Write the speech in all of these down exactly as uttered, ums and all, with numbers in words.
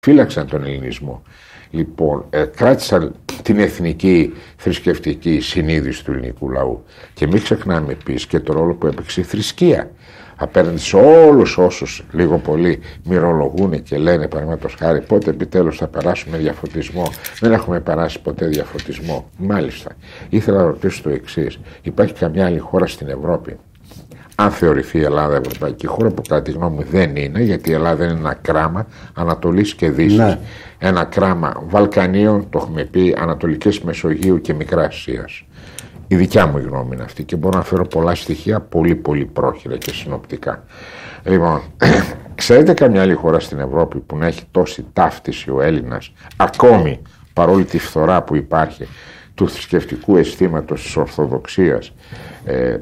φύλαξαν τον ελληνισμό. Λοιπόν, ε, κράτησαν την εθνική θρησκευτική συνείδηση του ελληνικού λαού. Και μην ξεχνάμε επίσης και το ρόλο που έπαιξε η θρησκεία απέναντι σε όλους όσους λίγο πολύ μυρολογούν και λένε, παραδείγματος χάρη, πότε επιτέλους θα περάσουμε διαφωτισμό. Δεν έχουμε περάσει ποτέ διαφωτισμό. Μάλιστα, ήθελα να ρωτήσω το εξής: υπάρχει καμιά άλλη χώρα στην Ευρώπη, αν θεωρηθεί η Ελλάδα ευρωπαϊκή χώρα, που κατά τη γνώμη μου δεν είναι, γιατί η Ελλάδα είναι ένα κράμα Ανατολής και Δύσης. Ναι. Ένα κράμα Βαλκανίων, το έχουμε πει, Ανατολικής Μεσογείου και Μικράς Ασίας. Η δικιά μου γνώμη είναι αυτή και μπορώ να φέρω πολλά στοιχεία πολύ πολύ πρόχειρα και συνοπτικά. Λοιπόν, ξέρετε καμιά άλλη χώρα στην Ευρώπη που να έχει τόση ταύτιση ο Έλληνας, ακόμη παρόλη τη φθορά που υπάρχει, του θρησκευτικού αισθήματος της Ορθοδοξίας, ε,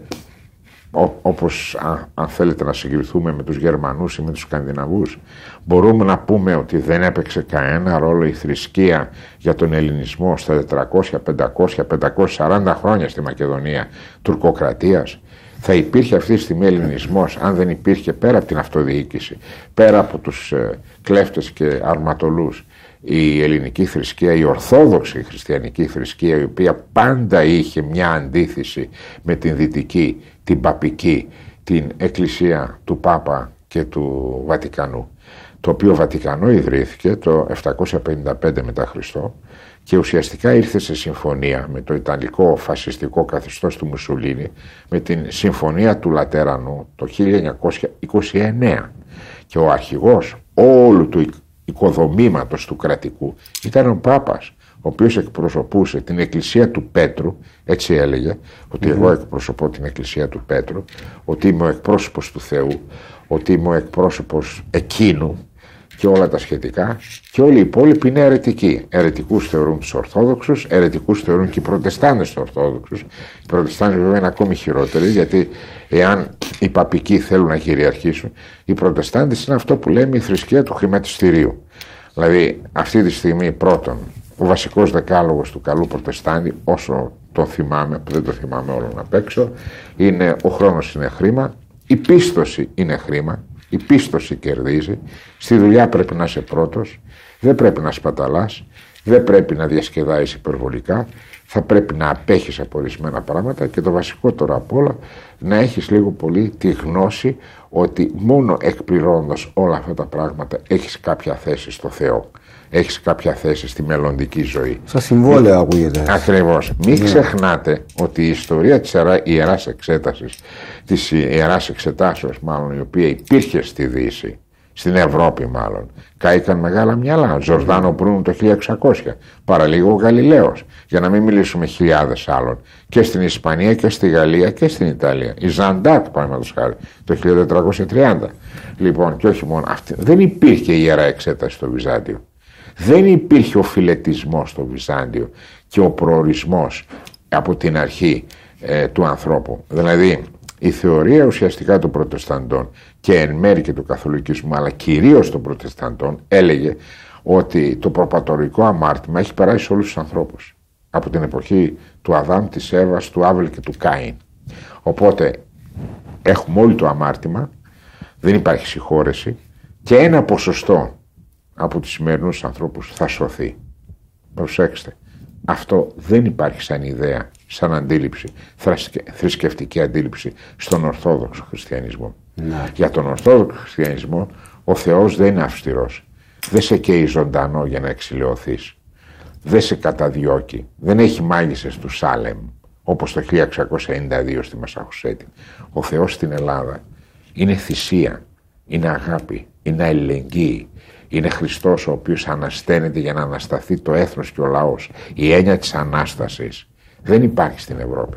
Ό, όπως α, αν θέλετε να συγκριθούμε με τους Γερμανούς ή με τους Σκανδιναβούς, μπορούμε να πούμε ότι δεν έπαιξε κανένα ρόλο η θρησκεία για τον ελληνισμό στα τετρακόσια, πεντακόσια, πεντακόσια σαράντα χρόνια στη Μακεδονία τουρκοκρατίας? Θα υπήρχε αυτή τη στιγμή ελληνισμός αν δεν υπήρχε, πέρα από την αυτοδιοίκηση, πέρα από τους ε, κλέφτες και αρματολούς, η ελληνική θρησκεία, η ορθόδοξη χριστιανική θρησκεία, η οποία πάντα είχε μια αντίθεση με την δυτική, την παπική, την εκκλησία του Πάπα και του Βατικανού, το οποίο Βατικανό ιδρύθηκε το επτακόσια πενήντα πέντε μετά Χριστό και ουσιαστικά ήρθε σε συμφωνία με το ιταλικό φασιστικό καθεστώς του Μουσολίνη, με την Συμφωνία του Λατέρανου το χίλια εννιακόσια είκοσι εννέα, και ο αρχηγός όλου του οικοδομήματος του κρατικού ήταν ο Πάπας, ο οποίος εκπροσωπούσε την εκκλησία του Πέτρου, έτσι έλεγε, ότι mm-hmm. εγώ εκπροσωπώ την εκκλησία του Πέτρου, ότι είμαι ο εκπρόσωπος του Θεού, ότι είμαι ο εκπρόσωπος εκείνου και όλα τα σχετικά, και όλοι οι υπόλοιποι είναι αιρετικοί. Αιρετικούς θεωρούν τους Ορθόδοξους, αιρετικούς θεωρούν και οι Προτεστάντες τους Ορθόδοξους. Οι Προτεστάντες βέβαια είναι ακόμη χειρότεροι, γιατί εάν οι παπικοί θέλουν να κυριαρχήσουν, οι Προτεστάντες είναι αυτό που λέμε η θρησκεία του χρηματιστηρίου. Δηλαδή αυτή τη στιγμή πρώτον, ο βασικός δεκάλογος του καλού Προτεστάντη, όσο το θυμάμαι, που δεν το θυμάμαι όλο απ' έξω, είναι ο χρόνος είναι χρήμα, η πίστοση είναι χρήμα, η πίστοση κερδίζει, στη δουλειά πρέπει να είσαι πρώτος, δεν πρέπει να σπαταλάς, δεν πρέπει να διασκεδάεις υπερβολικά, θα πρέπει να απέχεις από ορισμένα πράγματα και το βασικότερο απ' όλα να έχεις λίγο πολύ τη γνώση ότι μόνο εκπληρώνοντας όλα αυτά τα πράγματα έχεις κάποια θέση στο Θεό. Έχεις κάποια θέση στη μελλοντική ζωή. Στα συμβόλαια ακούγεται. Ακριβώς. Μην yeah. ξεχνάτε ότι η ιστορία της Ιεράς Εξέτασης, της Ιεράς Εξετάσεως μάλλον, η οποία υπήρχε στη Δύση, στην Ευρώπη μάλλον, κάηκαν μεγάλα μυαλά. Ζορδάνο Μπρούνο το χίλια εξακόσια, παραλίγο ο Γαλιλαίος, για να μην μιλήσουμε χιλιάδες άλλων, και στην Ισπανία και στη Γαλλία και στην Ιταλία. Η Ζαντάρκ, παραδείγματος χάρη, το χίλια τετρακόσια τριάντα. Λοιπόν, και όχι μόνο αυτή. Δεν υπήρχε η Ιερά Εξέταση στο Βυζάντιο. Δεν υπήρχε ο φιλετισμός στο Βυζάντιο και ο προορισμός από την αρχή ε, του ανθρώπου. Δηλαδή η θεωρία ουσιαστικά των Προτεσταντών και εν μέρει και του καθολικισμού, αλλά κυρίως των Προτεσταντών, έλεγε ότι το προπατορικό αμάρτημα έχει περάσει σε όλους τους ανθρώπους. Από την εποχή του Αδάμ, της Εύας, του Άβελ και του Κάιν. Οπότε έχουμε όλοι το αμάρτημα, δεν υπάρχει συγχώρεση και ένα ποσοστό από τους σημερινούς ανθρώπους θα σωθεί. Προσέξτε, αυτό δεν υπάρχει σαν ιδέα, σαν αντίληψη, θρησκευτική αντίληψη στον Ορθόδοξο χριστιανισμό. Να. Για τον Ορθόδοξο χριστιανισμό ο Θεός δεν είναι αυστηρός. Δεν σε καίει ζωντανό για να εξηλαιωθείς. Δεν σε καταδιώκει. Δεν έχει μάγισσες του Σάλεμ, όπως το χίλια εξακόσια ενενήντα δύο στη Μασαχουσέτη. Ο Θεός στην Ελλάδα είναι θυσία, είναι αγάπη, είναι αλληλεγγύη. Είναι Χριστός ο οποίος ανασταίνεται για να ανασταθεί το έθνος και ο λαός. Η έννοια της Ανάστασης δεν υπάρχει στην Ευρώπη.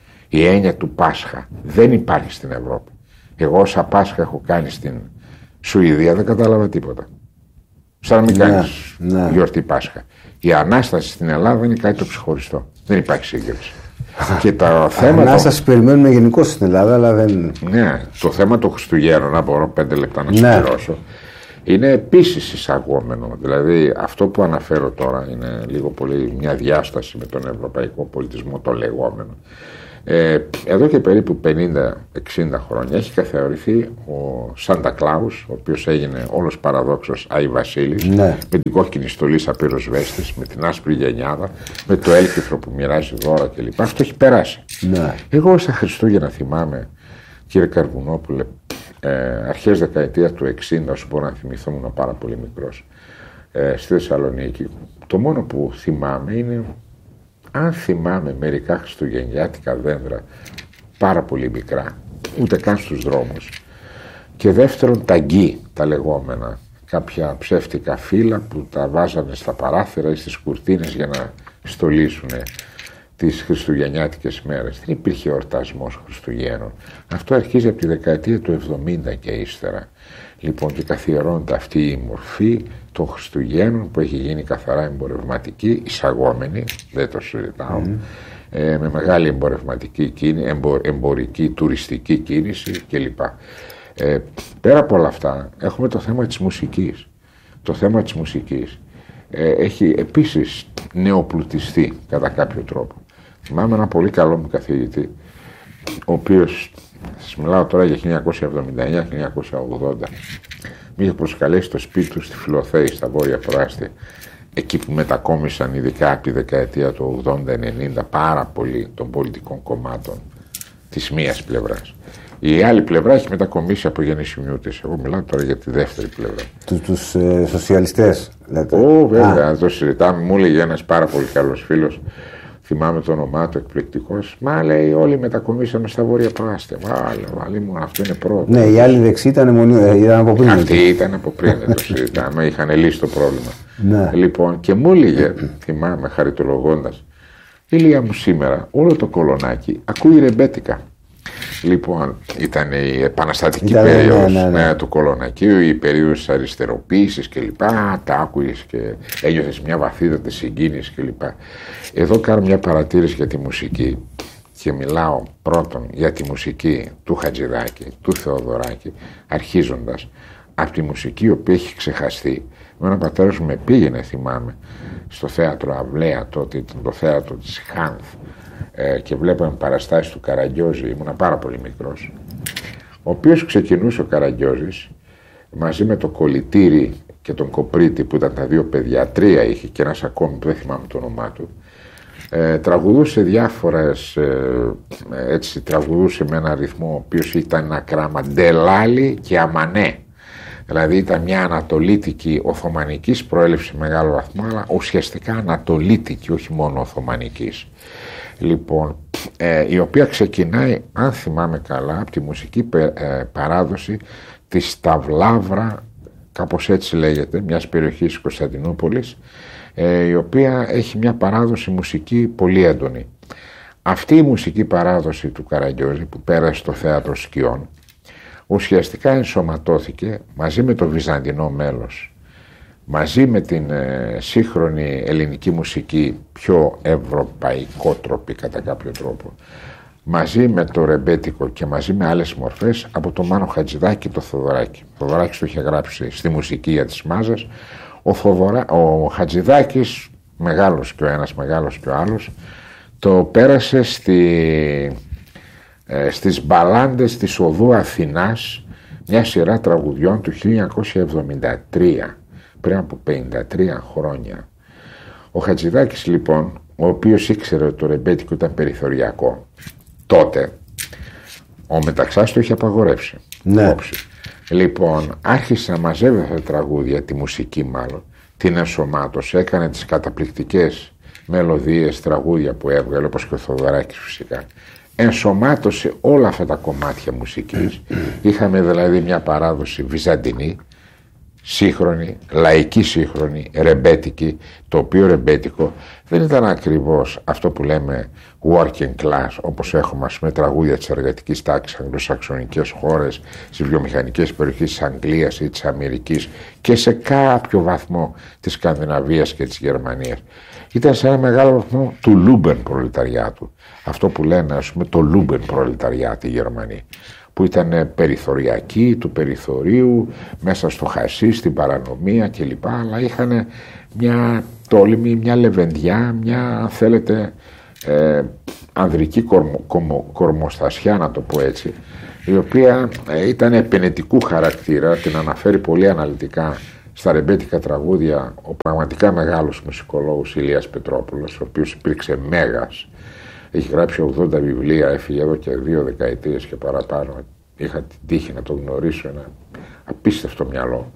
Η έννοια του Πάσχα δεν υπάρχει στην Ευρώπη. Εγώ όσα Πάσχα έχω κάνει στην Σουηδία δεν κατάλαβα τίποτα. Σαν να μην κάνεις ναι, ναι. γιορτή Πάσχα. Η Ανάσταση στην Ελλάδα είναι κάτι το ξεχωριστό. Δεν υπάρχει σύγκριση. Και τα θέματα... Ανάσταση περιμένουμε γενικώς στην Ελλάδα, αλλά δεν... Ναι, το θέμα του Χριστουγέννου, να μπορώ πέντε λεπτά να συμπληρώσω. Ναι. Είναι επίσης εισαγόμενο. Δηλαδή αυτό που αναφέρω τώρα είναι λίγο πολύ μια διάσταση με τον ευρωπαϊκό πολιτισμό, το λεγόμενο. Ε, εδώ και περίπου πενήντα εξήντα χρόνια έχει καθιερωθεί ο Σάντα Κλάους, ο οποίος έγινε όλος παραδόξος Άι Βασίλης, ναι. με την κόκκινη στολή σαν πυροσβέστης, με την άσπρη γενιάδα, με το έλκυθρο που μοιράζει δώρα κλπ. Αυτό έχει περάσει. Ναι. Εγώ στα Χριστούγεννα θυμάμαι, κύριε Καρβουνόπουλε, ε, αρχές δεκαετία του εξήντα, όσο μπορώ να θυμηθώ, ήμουν πάρα πολύ μικρός, ε, στη Θεσσαλονίκη. Το μόνο που θυμάμαι είναι, αν θυμάμαι, μερικά χριστουγεννιάτικα δέντρα πάρα πολύ μικρά, ούτε καν στους δρόμους, και δεύτερον τα γκί, τα λεγόμενα, κάποια ψεύτικα φύλλα που τα βάζανε στα παράθυρα ή στις κουρτίνες για να στολίσουν τις χριστουγεννιάτικες μέρες. Δεν υπήρχε εορτασμός Χριστουγέννων. Αυτό αρχίζει από τη δεκαετία του εβδομήντα και ύστερα. Λοιπόν, και καθιερώνεται αυτή η μορφή των Χριστουγέννων που έχει γίνει καθαρά εμπορευματική, εισαγόμενη, δεν το συζητάω, mm. ε, με μεγάλη εμπορευματική κίνηση, εμπο, εμπορική, τουριστική κίνηση κλπ. Ε, πέρα από όλα αυτά έχουμε το θέμα της μουσικής. Το θέμα της μουσικής ε, έχει επίσης νεοπλουτιστεί κατά κάποιο τρόπο. Θυμάμαι ένα πολύ καλό μου καθηγητή, ο οποίος, σας μιλάω τώρα για χίλια εννιακόσια εβδομήντα εννιά χίλια εννιακόσια ογδόντα, με είχε προσκαλέσει στο σπίτι του στη Φιλοθέη, στα Βόρεια Προάστια, εκεί που μετακόμισαν ειδικά από τη δεκαετία του ογδόντα ενενήντα πάρα πολύ των πολιτικών κομμάτων της μίας πλευράς. Η άλλη πλευρά έχει μετακομίσει από γεννησιμιούτες. Εγώ μιλάω τώρα για τη δεύτερη πλευρά. Τους, τους ε, σοσιαλιστές, λέτε. Ω, βέβαια, Α. το συζητάμε. Μου έλεγε ένας πάρα πολύ καλός φίλος, θυμάμαι το όνομά του, εκπληκτικός. Μα λέει, όλοι μετακομίσανε στα Βόρεια Προάστια. Βάλε, βάλε μου, αυτό είναι πρώτο. Ναι, οι άλλοι δεξιοί ήταν, μονι... ήταν από πριν. Αυτοί ήταν από πριν, δεν το συζητάμε. Είχαν λύσει το πρόβλημα. Ναι. Λοιπόν, και μου έλεγε, θυμάμαι χαριτολογώντας, Ηλία μου, σήμερα όλο το Κολονάκι ακούει ρεμπέτικα. Λοιπόν, ήταν η επαναστατική ήταν, περίοδος ναι, ναι, ναι. Ναι, του Κολονακίου, η περίοδος της αριστεροποίησης κλπ. Τα άκουγες και ένιωθες μια βαθύτατη συγκίνηση κλπ. Εδώ κάνω μια παρατήρηση για τη μουσική και μιλάω πρώτον για τη μουσική του Χατζηδάκη, του Θεοδωράκη, αρχίζοντας από τη μουσική η οποία έχει ξεχαστεί. Με έναν πατέρα μου με πήγαινε, θυμάμαι, στο θέατρο Αυλαία, τότε ήταν το θέατρο της Χάνθ, ε, και βλέπαμε παραστάσεις του Καραγκιόζη, ήμουνα πάρα πολύ μικρός, ο οποίος ξεκινούσε ο Καραγκιόζης μαζί με το Κολυτήρι και τον Κοπρίτη, που ήταν τα δύο παιδιά, τρία είχε και ένας ακόμη που δεν θυμάμαι το όνομά του, ε, τραγουδούσε διάφορες, ε, έτσι τραγουδούσε με ένα ρυθμό ο οποίος ήταν ένα κράμα ντελάλι και αμανέ. Δηλαδή ήταν μια ανατολίτικη οθωμανικής προέλευση σε μεγάλο βαθμό, αλλά ουσιαστικά ανατολίτικη, όχι μόνο οθωμανικής. Λοιπόν, ε, η οποία ξεκινάει, αν θυμάμαι καλά, από τη μουσική ε, παράδοση της Σταυλάβρα, κάπως έτσι λέγεται, μιας περιοχής της Κωνσταντινούπολης, ε, η οποία έχει μια παράδοση μουσική πολύ έντονη. Αυτή η μουσική παράδοση του Καραγκιόζη που πέρασε στο θέατρο Σκιών, ουσιαστικά ενσωματώθηκε μαζί με το βυζαντινό μέλος, μαζί με την ε, σύγχρονη ελληνική μουσική πιο ευρωπαϊκότροπη κατά κάποιο τρόπο, μαζί με το ρεμπέτικο και μαζί με άλλες μορφές από το Μάνο Χατζηδάκη και το Θοδωράκη. Ο Θοδωράκης το είχε γράψει στη μουσική για τις μάζες, ο, Θοδωρα... ο Χατζηδάκης, μεγάλος και ο ένας, μεγάλος και ο άλλος, το πέρασε στη... στις μπαλάντες της Οδού Αθηνάς, μια σειρά τραγουδιών του χίλια εννιακόσια εβδομήντα τρία, πριν από πενήντα τρία χρόνια. Ο Χατζηδάκης λοιπόν, ο οποίος ήξερε ότι το ρεμπέτικο ήταν περιθωριακό τότε, ο Μεταξάς το είχε απαγορεύσει. Ναι. Όψη. Λοιπόν, άρχισε να μαζεύει αυτά τα τραγούδια, τη μουσική μάλλον, την ενσωμάτωσε, έκανε τις καταπληκτικές μελωδίες, τραγούδια που έβγαλε, όπως και ο Θοδωράκης φυσικά. Ενσωμάτωσε όλα αυτά τα κομμάτια μουσικής. Είχαμε δηλαδή μια παράδοση βυζαντινή, σύγχρονη, λαϊκή σύγχρονη, ρεμπέτικη, το οποίο ρεμπέτικο δεν ήταν ακριβώς αυτό που λέμε working class, όπως έχουμε ας πούμε τραγούδια της εργατικής τάξης, αγγλοσαξονικές χώρες, στις βιομηχανικές περιοχές της Αγγλίας ή της Αμερικής και σε κάποιο βαθμό της Σκανδιναβίας και της Γερμανίας. Ήταν σε ένα μεγάλο βαθμό του Λούμπεν προλεταριάτου, αυτό που λένε ας πούμε το Λούμπεν προλεταριάτη οι Γερμανοί, που ήταν περιθωριακοί, του περιθωρίου, μέσα στο χασί, στην παρανομία κλπ. Αλλά είχαν μια τόλμη, μια λεβενδιά, μια αν θέλετε ε, ανδρική κορμο, κορμο, κορμοστασιά, να το πω έτσι, η οποία ε, ήταν επενετικού χαρακτήρα, την αναφέρει πολύ αναλυτικά στα ρεμπέτικα τραγούδια ο πραγματικά μεγάλος μουσικολόγος Ηλίας Πετρόπουλος, ο οποίος υπήρξε μέγας. Έχει γράψει ογδόντα βιβλία, έφυγε εδώ και δύο δεκαετίες και παραπάνω. Είχα την τύχη να τον γνωρίσω, ένα απίστευτο μυαλό.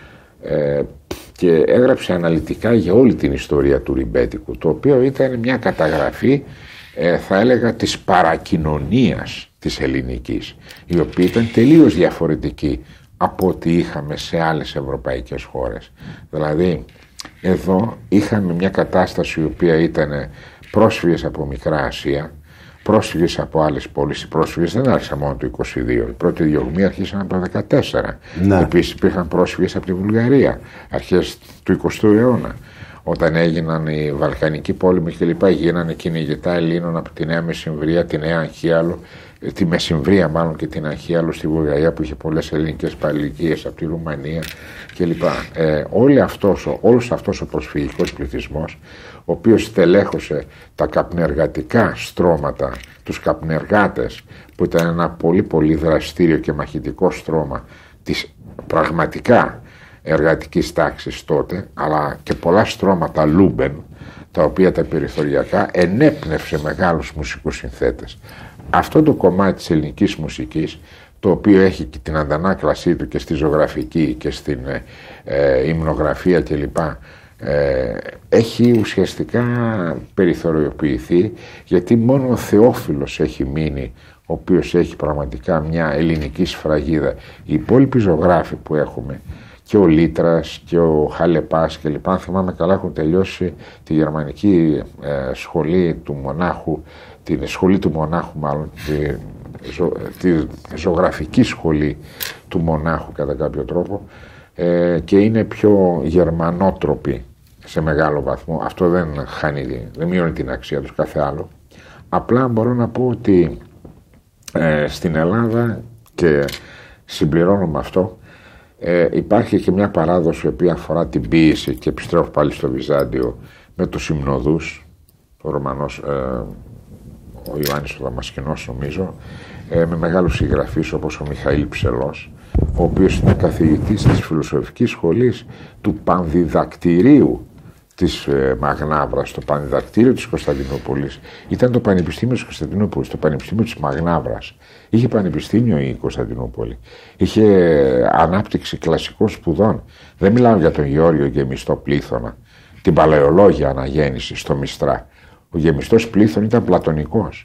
Ε, και έγραψε αναλυτικά για όλη την ιστορία του ριμπέτικου, το οποίο ήταν μια καταγραφή, ε, θα έλεγα, της παρακοινωνίας της ελληνικής, η οποία ήταν τελείως διαφορετική από ό,τι είχαμε σε άλλες ευρωπαϊκές χώρες. Δηλαδή, εδώ είχαμε μια κατάσταση η οποία ήταν πρόσφυγες από Μικρά Ασία, πρόσφυγες από άλλες πόλεις. Οι πρόσφυγες δεν άρχισαν μόνο το είκοσι δύο. Οι πρώτοι διωγμοί αρχίσαν από το δεκατέσσερα. Ναι. Επίσης υπήρχαν πρόσφυγες από τη Βουλγαρία, αρχές του εικοστού αιώνα. Όταν έγιναν οι Βαλκανικοί πόλεμοι κλπ. Γίνανε κυνηγητά Ελλήνων από τη Νέα Μεσημβρία, τη Νέα Αγχίαλο, τη Μεσημβρία μάλλον και την Αγχίαλο στη Βουλγαρία, που είχε πολλές ελληνικές παραλικίες, από τη Ρουμανία κλπ. Ε, όλη αυτός, όλος αυτός ο προσφυγικός πληθυσμός, ο οποίος στελέχωσε τα καπνεργατικά στρώματα, τους καπνεργάτες, που ήταν ένα πολύ πολύ δραστήριο και μαχητικό στρώμα της πραγματικά εργατικής τάξης τότε, αλλά και πολλά στρώματα Λούμπεν, τα οποία τα περιθωριακά ενέπνευσε μεγάλους μουσικούς συνθέτες. Αυτό το κομμάτι της ελληνικής μουσικής, το οποίο έχει και την αντανάκλασή του και στη ζωγραφική και στην ε, υμνογραφία κλπ, ε, έχει ουσιαστικά περιθωριοποιηθεί, γιατί μόνο ο Θεόφιλος έχει μείνει, ο οποίος έχει πραγματικά μια ελληνική σφραγίδα. Οι υπόλοιποι ζωγράφοι που έχουμε, και ο Λίτρας και ο Χαλεπάς και λοιπά, αν θυμάμαι καλά, έχουν τελειώσει τη γερμανική ε, σχολή του μονάχου, την σχολή του μονάχου μάλλον, τη, ζω, τη ζωγραφική σχολή του μονάχου κατά κάποιο τρόπο, ε, και είναι πιο γερμανότροποι σε μεγάλο βαθμό. Αυτό δεν χάνει, δεν μειώνει την αξία τους, κάθε άλλο. Απλά μπορώ να πω ότι ε, στην Ελλάδα, και συμπληρώνω με αυτό, Ε, υπάρχει και μια παράδοση η οποία αφορά την ποίηση, και επιστρέφω πάλι στο Βυζάντιο, με τους υμνοδούς, ο Ρωμανός, ε, ο Ιωάννης ο Δαμασκηνός νομίζω, ε, με μεγάλους συγγραφείς όπως ο Μιχαήλ Ψελός, ο οποίος είναι καθηγητής της φιλοσοφικής σχολής του Πανδιδακτηρίου της ε, Μαγνάβρας. Το Πανδιδακτήριο της Κωνσταντινούπολης ήταν το Πανεπιστήμιο της Κωνσταντινούπολης, το Πανεπιστήμιο της Μαγνάβρας. Είχε πανεπιστήμιο η Κωνσταντινούπολη. Είχε ανάπτυξη κλασικών σπουδών. Δεν μιλάω για τον Γεώργιο Γεμιστό Πλήθωνα, την παλαιολόγια αναγέννηση στο Μιστρά. Ο Γεμιστός Πλήθων ήταν πλατωνικός.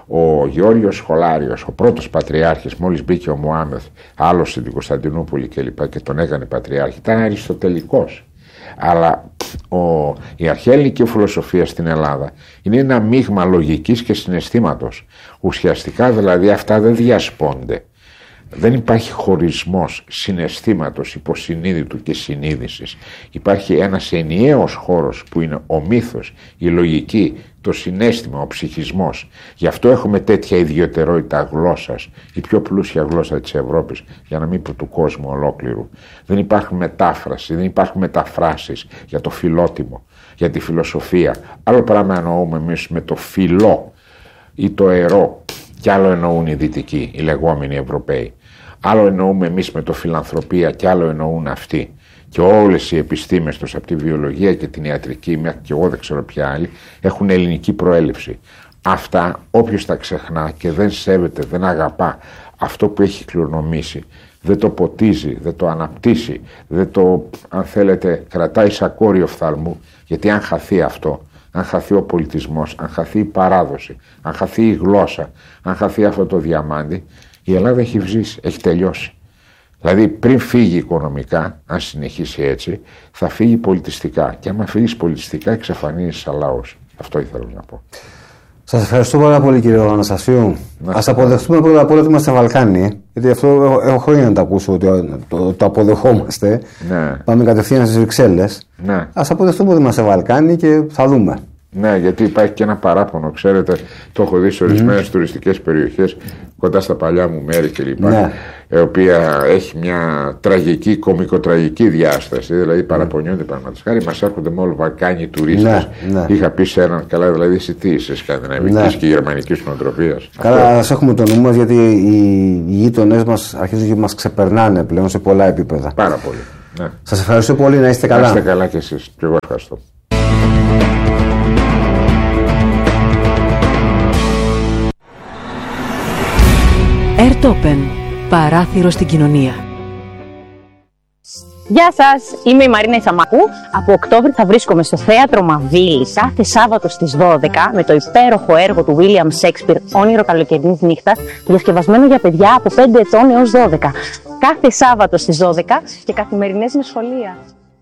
Ο Γεώργιος Σχολάριος, ο πρώτος πατριάρχης, μόλις μπήκε ο Μωάμεθ, άλλωσε την Κωνσταντινούπολη και, λοιπά, και τον έκανε πατριάρχη, ήταν αριστοτελικός. Αλλά ο, η αρχαία ελληνική φιλοσοφία στην Ελλάδα είναι ένα μείγμα λογικής και συναισθήματος. Ουσιαστικά δηλαδή αυτά δεν διασπώνται. Δεν υπάρχει χωρισμός συναισθήματος, υποσυνείδητου και συνείδησης. Υπάρχει ένας ενιαίος χώρος που είναι ο μύθος, η λογική, το συναίσθημα, ο ψυχισμός. Γι' αυτό έχουμε τέτοια ιδιαιτερότητα γλώσσας, η πιο πλούσια γλώσσα της Ευρώπης, για να μην πω του κόσμου ολόκληρου. Δεν υπάρχει μετάφραση, δεν υπάρχουν μεταφράσεις για το φιλότιμο, για τη φιλοσοφία. Άλλο πράγμα εννοούμε εμείς με το φιλό ή το ερώ, κι άλλο εννοούν οι δυτικοί, οι λεγόμενοι Ευρωπαίοι. Άλλο εννοούμε εμείς με το φιλανθρωπία, κι άλλο εννοούν αυτοί. Και όλες οι επιστήμες τους, από τη βιολογία και την ιατρική, μέχρι και εγώ δεν ξέρω ποια άλλη, έχουν ελληνική προέλευση. Αυτά όποιος τα ξεχνά και δεν σέβεται, δεν αγαπά αυτό που έχει κληρονομήσει, δεν το ποτίζει, δεν το αναπτύσσει, δεν το, αν θέλετε, κρατάει σακόριο φθαλμού, γιατί αν χαθεί αυτό, αν χαθεί ο πολιτισμός, αν χαθεί η παράδοση, αν χαθεί η γλώσσα, αν χαθεί αυτό το διαμάντι, η Ελλάδα έχει βζήσει, έχει τελειώσει. Δηλαδή πριν φύγει οικονομικά, αν συνεχίσει έτσι, θα φύγει πολιτιστικά. Και άμα φύγει πολιτιστικά, εξαφανίζεις σαν λαός. Αυτό ήθελα να πω. Σας ευχαριστώ πάρα πολύ, κύριε Αναστασίου. Ας αποδεχτούμε πρώτα απ' όλα ότι είμαστε Βαλκάνοι, γιατί αυτό έχω, έχω χρόνια να το ακούσω, ότι το, το, το αποδεχόμαστε. Ναι. Πάμε κατευθείαν στις Βρυξέλλες. Ναι. Ας αποδεχτούμε ότι είμαστε Βαλκάνοι και θα δούμε. Ναι, γιατί υπάρχει και ένα παράπονο, ξέρετε, το έχω δει σε ορισμένες mm. τουριστικές περιοχές κοντά στα παλιά μου μέρη κλπ. Ναι. Η οποία έχει μια τραγική, κομικοτραγική διάσταση. Δηλαδή παραπονιούνται, παραδείγματος χάρη, μας έρχονται με όλο βακάνοι τουρίστες. Ναι, ναι. Είχα πει σε έναν, καλά, δηλαδή εσύ τι είσαι σκανδιναβικής ναι. και γερμανικής νοοτροπίας. Καλά, ας έχουμε το νου μας, γιατί οι γείτονές μας αρχίζουν και μας ξεπερνάνε πλέον σε πολλά επίπεδα. Πάρα πολύ. Ναι. Σας ευχαριστώ πολύ, να είστε καλά. Να είστε καλά κι εσείς. Και εγώ ευχαριστώ. Airtopen. Παράθυρο στην κοινωνία. Γεια σας, είμαι η Μαρίνα Ισαμάκου. Από Οκτώβρη θα βρίσκομαι στο Θέατρο Μαβίλη κάθε Σάββατο στις δώδεκα με το υπέροχο έργο του William Shakespeare «Όνειρο καλοκαιρινής νύχτας», διασκευασμένο για παιδιά από πέντε ετών έως δώδεκα. Κάθε Σάββατο στις δώδεκα και καθημερινές με σχολεία.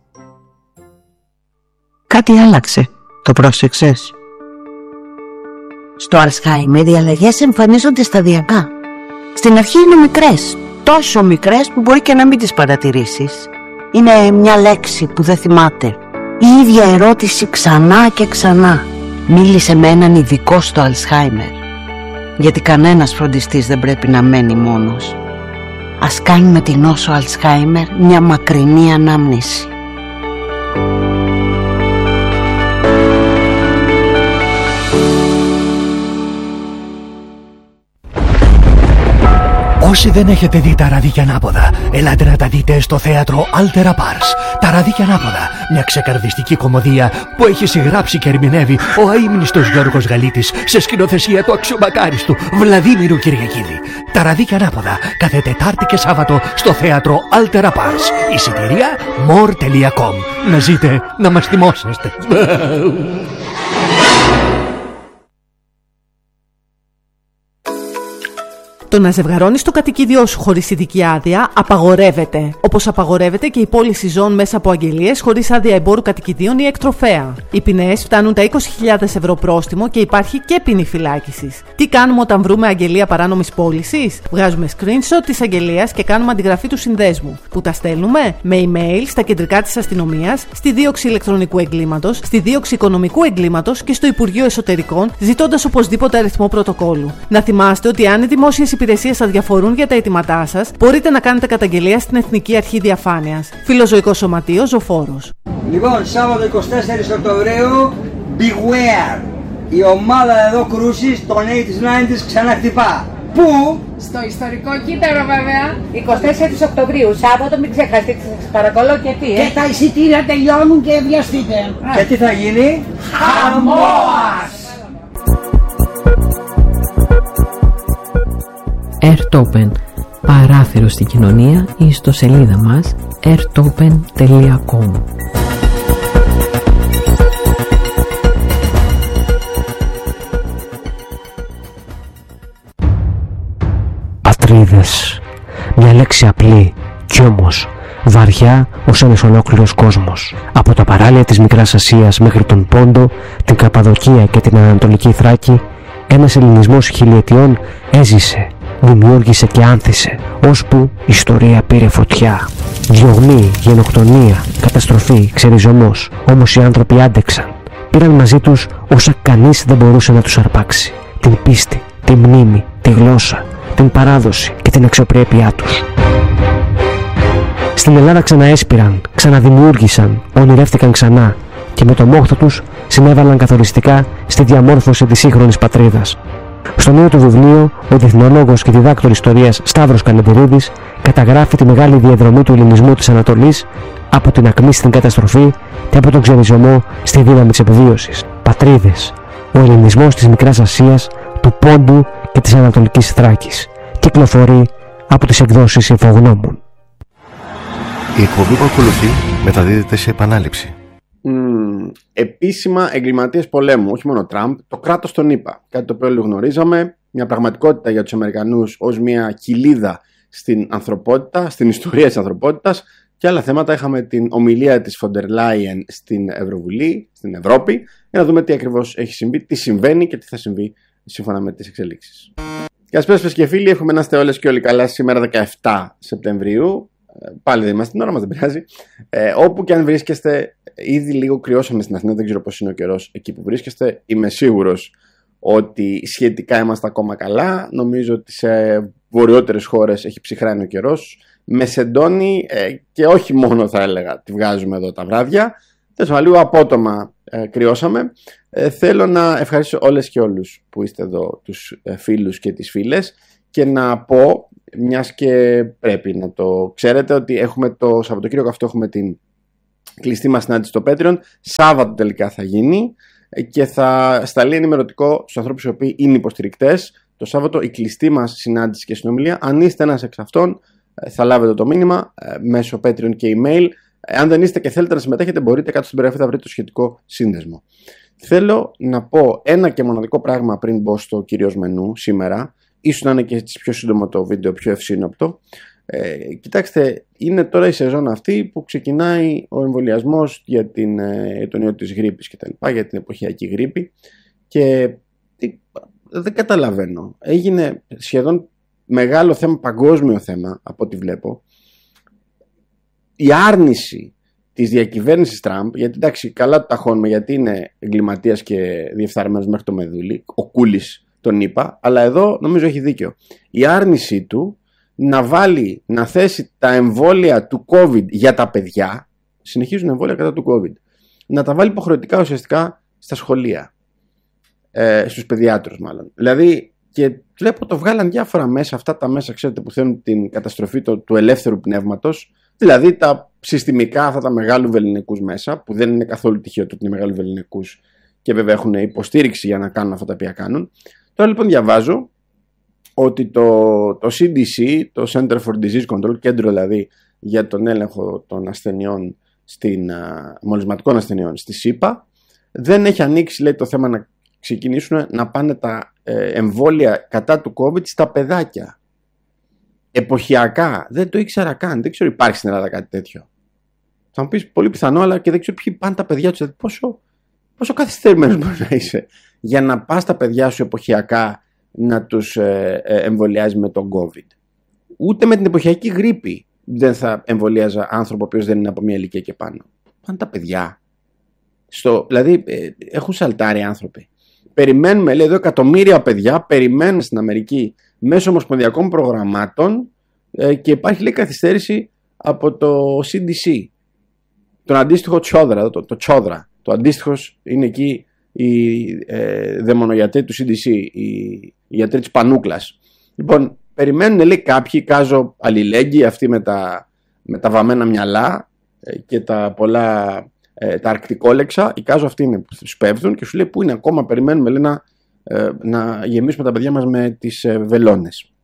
Κάτι άλλαξε. Το πρόσεξες? Στο Αλσχάιμερ οι αλλαγές εμφανίζονται σταδιακά. Στην αρχή είναι μικρές, τόσο μικρές που μπορεί και να μην τις παρατηρήσεις. Είναι μια λέξη που δεν θυμάται. Η ίδια ερώτηση ξανά και ξανά. Μίλησε με έναν ειδικό στο Αλσχάιμερ. Γιατί κανένας φροντιστής δεν πρέπει να μένει μόνος. Ας κάνουμε την νόσο Αλσχάιμερ μια μακρινή ανάμνηση. Όσοι δεν έχετε δει τα ραδίκια ανάποδα, ελάτε να τα δείτε στο θέατρο Altera Pars. Τα ραδίκια ανάποδα, μια ξεκαρδιστική κωμωδία που έχει συγγράψει και ερμηνεύει ο αείμνηστος Γιώργος Γαλίτης σε σκηνοθεσία του αξιομακάριστου Βλαδίμηρου Κυριακίδη. Τα ραδίκια ανάποδα, κάθε Τετάρτη και Σάββατο στο θέατρο Altera Pars. Εισιτηρία more τελεία com. Να ζείτε, να μας θυμόσαστε. Το να ζευγαρώνεις το κατοικίδιό σου χωρίς ειδική άδεια απαγορεύεται. Όπως απαγορεύεται και η πώληση ζώων μέσα από αγγελίες χωρίς άδεια εμπόρου κατοικιδίων ή εκτροφέα. Οι ποινές φτάνουν τα είκοσι χιλιάδες ευρώ πρόστιμο και υπάρχει και ποινή φυλάκισης. Τι κάνουμε όταν βρούμε αγγελία παράνομης πώλησης? Βγάζουμε screenshot της αγγελίας και κάνουμε αντιγραφή του συνδέσμου. Που τα στέλνουμε με email στα κεντρικά της αστυνομίας, στη δίωξη ηλεκτρονικού εγκλήματος, στη δίωξη οικονομικού εγκλήματος και στο Υπουργείο Εσωτερικών, ζητώντας οπωσδήποτε αριθμό πρωτοκόλλου. Να θυμάστε ότι αν οι δημόσιες υπηρεσίες σας διαφορούν για τα αιτήματά σας, μπορείτε να κάνετε καταγγελία στην Εθνική Αρχή Διαφάνειας. Φιλοζωικό Σωματείο Ζωφόρος. Λοιπόν, Σάββατο εικοστή τέσσερις Οκτωβρίου, Beware! Η ομάδα εδώ κρούσης των ογδόντα ενενήντα ξανά χτυπά. Πού? Στο ιστορικό κύτταρο βέβαια. εικοστή τέσσερις Οκτωβρίου, Σάββατο, μην ξεχαστείτε, σας παρακαλώ, και τι, ε? Και τα εισιτήρια τελειώνουν και βιαστείτε. Και τι θα γίνει? Χαμόας! Airtopen. Παράθυρο στην κοινωνία ή στο σελίδα μας airtopen τελεία com. Πατρίδες. Μια λέξη απλή κι όμως βαριά ως ένας ολόκληρος κόσμος. Από τα παράλια της Μικράς Ασίας μέχρι τον Πόντο, την Καπαδοκία και την Ανατολική Θράκη, ένας ελληνισμός χιλιετιών έζησε, δημιούργησε και άνθησε, ώσπου η ιστορία πήρε φωτιά. Διωγμή, γενοκτονία, καταστροφή, ξεριζωμός. Όμως οι άνθρωποι άντεξαν. Πήραν μαζί τους όσα κανείς δεν μπορούσε να τους αρπάξει. Την πίστη, τη μνήμη, τη γλώσσα, την παράδοση και την αξιοπρέπειά τους. Στην Ελλάδα ξαναέσπηραν, ξαναδημιούργησαν, ονειρεύτηκαν ξανά και με το μόχθο τους συνέβαλαν καθοριστικά στη διαμόρφωση της σύγχρονης πατρίδας. Στο νέο του βιβλίο, ο διεθνολόγος και διδάκτορ ιστορίας Σταύρος Καλεντηρίδης καταγράφει τη μεγάλη διαδρομή του ελληνισμού της Ανατολής από την ακμή στην καταστροφή και από τον ξεριζωμό στη δύναμη της επιβίωσης. Πατρίδες, ο ελληνισμός της Μικράς Ασίας, του Πόντου και της Ανατολικής Θράκης. Κυκλοφορεί από τις εκδόσεις Υφογνώμων. Η εκπομπή που ακολουθεί μεταδίδεται σε επανάληψη. Mm, επίσημα εγκληματίες πολέμου, όχι μόνο Τραμπ, το κράτος των ΗΠΑ. Κάτι το οποίο όλοι γνωρίζαμε, μια πραγματικότητα για τους Αμερικανούς ως μια κοιλίδα στην ανθρωπότητα, στην ιστορία της ανθρωπότητας, και άλλα θέματα. Είχαμε την ομιλία της Φοντερ Λάιεν στην Ευρωβουλή, στην Ευρώπη, για να δούμε τι ακριβώς έχει συμβεί, τι συμβαίνει και τι θα συμβεί σύμφωνα με τις εξελίξεις. Καλησπέρα σας και φίλοι, εύχομαι να είστε όλες και όλοι καλά σήμερα δεκαεπτά Σεπτεμβρίου. πάλι δεν είμαστε στην ώρα μας, δεν πειράζει. Ε, όπου και αν βρίσκεστε, ήδη λίγο κρυώσαμε στην Αθήνα, δεν ξέρω πώς είναι ο καιρός εκεί που βρίσκεστε. Είμαι σίγουρος ότι σχετικά είμαστε ακόμα καλά. Νομίζω ότι σε βορειότερες χώρες έχει ψυχράνει ο καιρός. Με σεντόνι ε, και όχι μόνο θα έλεγα τη βγάζουμε εδώ τα βράδια. Τέλος λίγο απότομα ε, κρυώσαμε. Ε, θέλω να ευχαριστήσω όλες και όλους που είστε εδώ, τους ε, φίλους και τις φίλες, και να πω, μιας και πρέπει να το ξέρετε, ότι έχουμε το Σαββατοκύριακο αυτό έχουμε την κλειστή μας συνάντηση στο Patreon. Σάββατο τελικά θα γίνει και θα σταλεί ενημερωτικό στους ανθρώπους οι οποίοι είναι υποστηρικτές. Το Σάββατο η κλειστή μας συνάντηση και συνομιλία. Αν είστε ένας εξ αυτών, θα λάβετε το μήνυμα μέσω Patreon και email. Αν δεν είστε και θέλετε να συμμετέχετε, μπορείτε κάτω στην περιγραφή, θα βρείτε το σχετικό σύνδεσμο. Θέλω να πω ένα και μοναδικό πράγμα πριν μπω στο κυρίως μενού σήμερα. Ίσως να είναι και πιο σύντομο το βίντεο, πιο ευσύνοπτο. Ε, κοιτάξτε, είναι τώρα η σεζόν αυτή που ξεκινάει ο εμβολιασμός για, την, για τον ιό της γρίπης και τα λοιπά, για την εποχιακή γρίπη, και τι, δεν καταλαβαίνω. Έγινε σχεδόν μεγάλο θέμα, παγκόσμιο θέμα από ό,τι βλέπω, η άρνηση της διακυβέρνησης Τραμπ, γιατί εντάξει καλά το ταχώνουμε γιατί είναι εγκληματίας και διεφθαρμένος μέχρι το μεδούλι, ο Κούλης τον είπα, αλλά εδώ νομίζω έχει δίκιο. Η άρνησή του να βάλει, να θέσει τα εμβόλια του COVID για τα παιδιά, συνεχίζουν εμβόλια κατά του COVID, να τα βάλει υποχρεωτικά ουσιαστικά στα σχολεία, ε, στους παιδιάτρους μάλλον. Δηλαδή, και βλέπω το βγάλαν διάφορα μέσα, αυτά τα μέσα ξέρετε που θέλουν την καταστροφή του, του ελεύθερου πνεύματος, δηλαδή τα συστημικά, αυτά τα μεγάλου βεληνικούς μέσα, που δεν είναι καθόλου τυχαίο ότι είναι μεγάλου βεληνικούς και βέβαια έχουν υποστήριξη για να κάνουν αυτά τα οποία κάνουν. Τώρα λοιπόν διαβάζω ότι το, το σι ντι σι, το Center for Disease Control, κέντρο δηλαδή για τον έλεγχο των ασθενειών, στην, α, μολυσματικών ασθενειών στη ΣΥΠΑ, δεν έχει ανοίξει, λέει, το θέμα να ξεκινήσουν να πάνε τα ε, εμβόλια κατά του COVID στα παιδάκια. Εποχιακά. Δεν το ήξερα καν. Δεν ξέρω υπάρχει στην Ελλάδα κάτι τέτοιο. Θα μου πεις πολύ πιθανό, αλλά και δεν ξέρω ποιοι πάνε τα παιδιά τους. Δηλαδή πόσο, πόσο καθυστερημένος μπορεί να είσαι για να πας τα παιδιά σου εποχιακά να τους ε, ε, εμβολιάζει με τον COVID. Ούτε με την εποχιακή γρίπη δεν θα εμβολιάζα άνθρωπο ο οποίος δεν είναι από μια ηλικία και πάνω. Πάνε τα παιδιά. Στο, δηλαδή ε, έχουν σαλτάρει άνθρωποι. Περιμένουμε, λέει εδώ, εκατομμύρια παιδιά περιμένουν στην Αμερική μέσω ομοσπονδιακών προγραμμάτων ε, και υπάρχει, λέει, καθυστέρηση από το σι ντι σι. Τον αντίστοιχο Τσόδρα, το, το Τσόδρα. Το αντίστοιχο είναι εκεί οι ε, δαιμονογιατροί του σι ντι σι, οι, οι γιατροί της Πανούκλας. Λοιπόν, περιμένουν, λέει, κάποιοι, κάζω αλληλέγγυοι, αυτοί με τα, με τα βαμμένα μυαλά ε, και τα πολλά, ε, τα αρκτικόλεξα, οι κάζω αυτοί είναι που τους πέφτουν και σου λέει που είναι ακόμα, περιμένουμε, λέει, να, ε, να γεμίσουμε τα παιδιά μας με τις ε, βελόνες.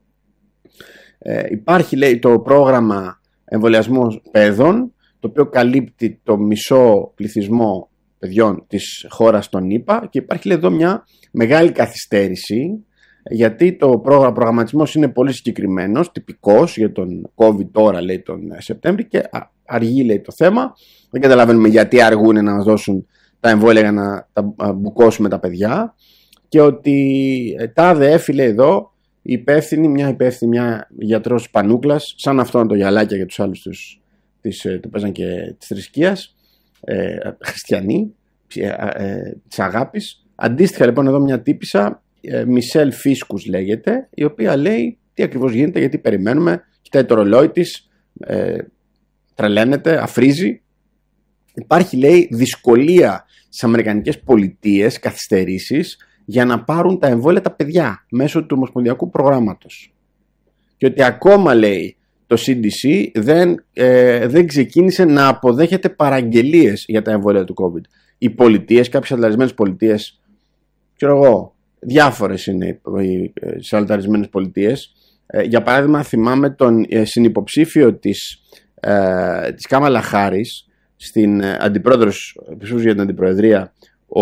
Ε, υπάρχει, λέει, το πρόγραμμα εμβολιασμού παιδών, το οποίο καλύπτει το μισό πληθυσμό παιδιών της χώρας των ΗΠΑ, και υπάρχει, λέει, εδώ μια μεγάλη καθυστέρηση, γιατί το πρόγραμμα προγραμματισμός είναι πολύ συγκεκριμένος, τυπικός για τον COVID τώρα, λέει, τον Σεπτέμβρη, και αργεί, λέει, το θέμα. Δεν καταλαβαίνουμε γιατί αργούν να μας δώσουν τα εμβόλια για να τα μπουκώσουμε τα παιδιά, και ότι τάδε έφυλε εδώ η υπεύθυνη, μια υπεύθυνη, μια γιατρός Πανούκλας, σαν αυτόν το γυαλάκια για τους άλλους τους, της, το παίζαν και της θρησκείας, ε, χριστιανοί, ε, ε, της αγάπης. Αντίστοιχα λοιπόν εδώ μια τύπισσα, ε, Μισελ Φίσκους λέγεται, η οποία λέει τι ακριβώς γίνεται, γιατί περιμένουμε, κοιτάει το ρολόι της, ε, τρελαίνεται, αφρίζει. Υπάρχει, λέει, δυσκολία στις Αμερικανικές πολιτείες, καθυστερήσεις, για να πάρουν τα εμβόλια τα παιδιά μέσω του ομοσπονδιακού προγράμματος. Και ότι ακόμα, λέει, το σι ντι σι δεν, ε, δεν ξεκίνησε να αποδέχεται παραγγελίες για τα εμβόλια του COVID. Οι πολιτείες, κάποιες αλταρισμένες πολιτείες, ξέρω εγώ, διάφορες είναι οι αλταρισμένες πολιτείες. Ε, για παράδειγμα, θυμάμαι τον ε, συνυποψήφιο της, ε, της Κάμαλα Χάρις, στην ε, αντιπρόεδρος για την αντιπροεδρία, ο...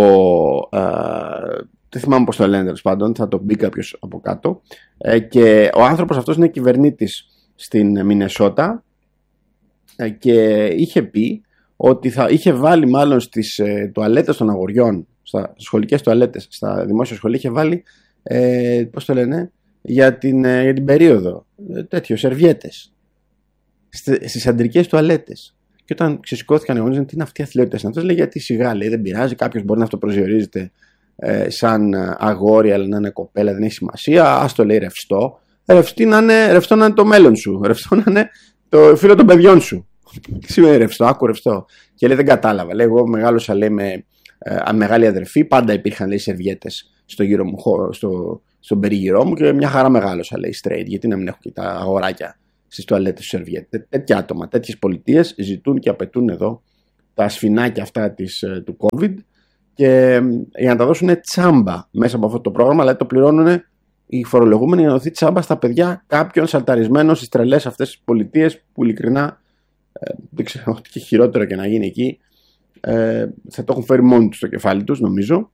Ε, δεν θυμάμαι πώς το λένε, τέλος πάντων, θα το μπει κάποιος από κάτω, ε, και ο άνθρωπος αυτός είναι κυβερνήτης στην Μινεσότα, ε, και είχε πει ότι θα είχε βάλει μάλλον στις ε, τουαλέτες των αγοριών, στα σχολικές τουαλέτες, στα δημόσια σχολεία, είχε βάλει, ε, πώς το λένε, για την, ε, για την περίοδο, ε, τέτοιο, σερβιέτες. στις αντρικές τουαλέτες. Και όταν ξεσηκώθηκαν οι γονείς, τι είναι αυτή η αθλειότητα στην αυτές, λέει γιατί σιγά, λέει, δεν πειράζει, κάποιος μπορεί να αυτοπροσδιορίζεται ε, σαν αγόρι, αλλά να είναι κοπέλα, δεν έχει σημασία, ας το λέει ρευστό. Ρευστό να είναι, ρευστό να είναι το μέλλον σου, ρευστό να είναι το φίλο των παιδιών σου. Τι σημαίνει ρευστό, άκου ρευστό. Και λέει δεν κατάλαβα. Λέει, εγώ μεγάλωσα, λέει, με ε, μεγάλη αδερφή, πάντα υπήρχαν, λέει, σερβιέτες στο γύρο μου, στο, στον περίγυρό μου και μια χαρά μεγάλωσα, λέει, straight. Γιατί να μην έχω και τα αγοράκια στις τουαλέτες του σερβιέτες. Τέτοια άτομα, τέτοιες πολιτείες ζητούν και απαιτούν εδώ τα σφινάκια αυτά της, του COVID και για να τα δώσουν τσάμπα μέσα από αυτό το πρόγραμμα, δηλαδή το πληρώνουν οι φορολογούμενοι για να δοθεί τσάμπα στα παιδιά κάποιων σαλταρισμένων στις τρελές αυτές τις πολιτείες που ειλικρινά ε, δεν ξέρω ότι και χειρότερο και να γίνει εκεί ε, θα το έχουν φέρει μόνοι τους στο κεφάλι τους, νομίζω.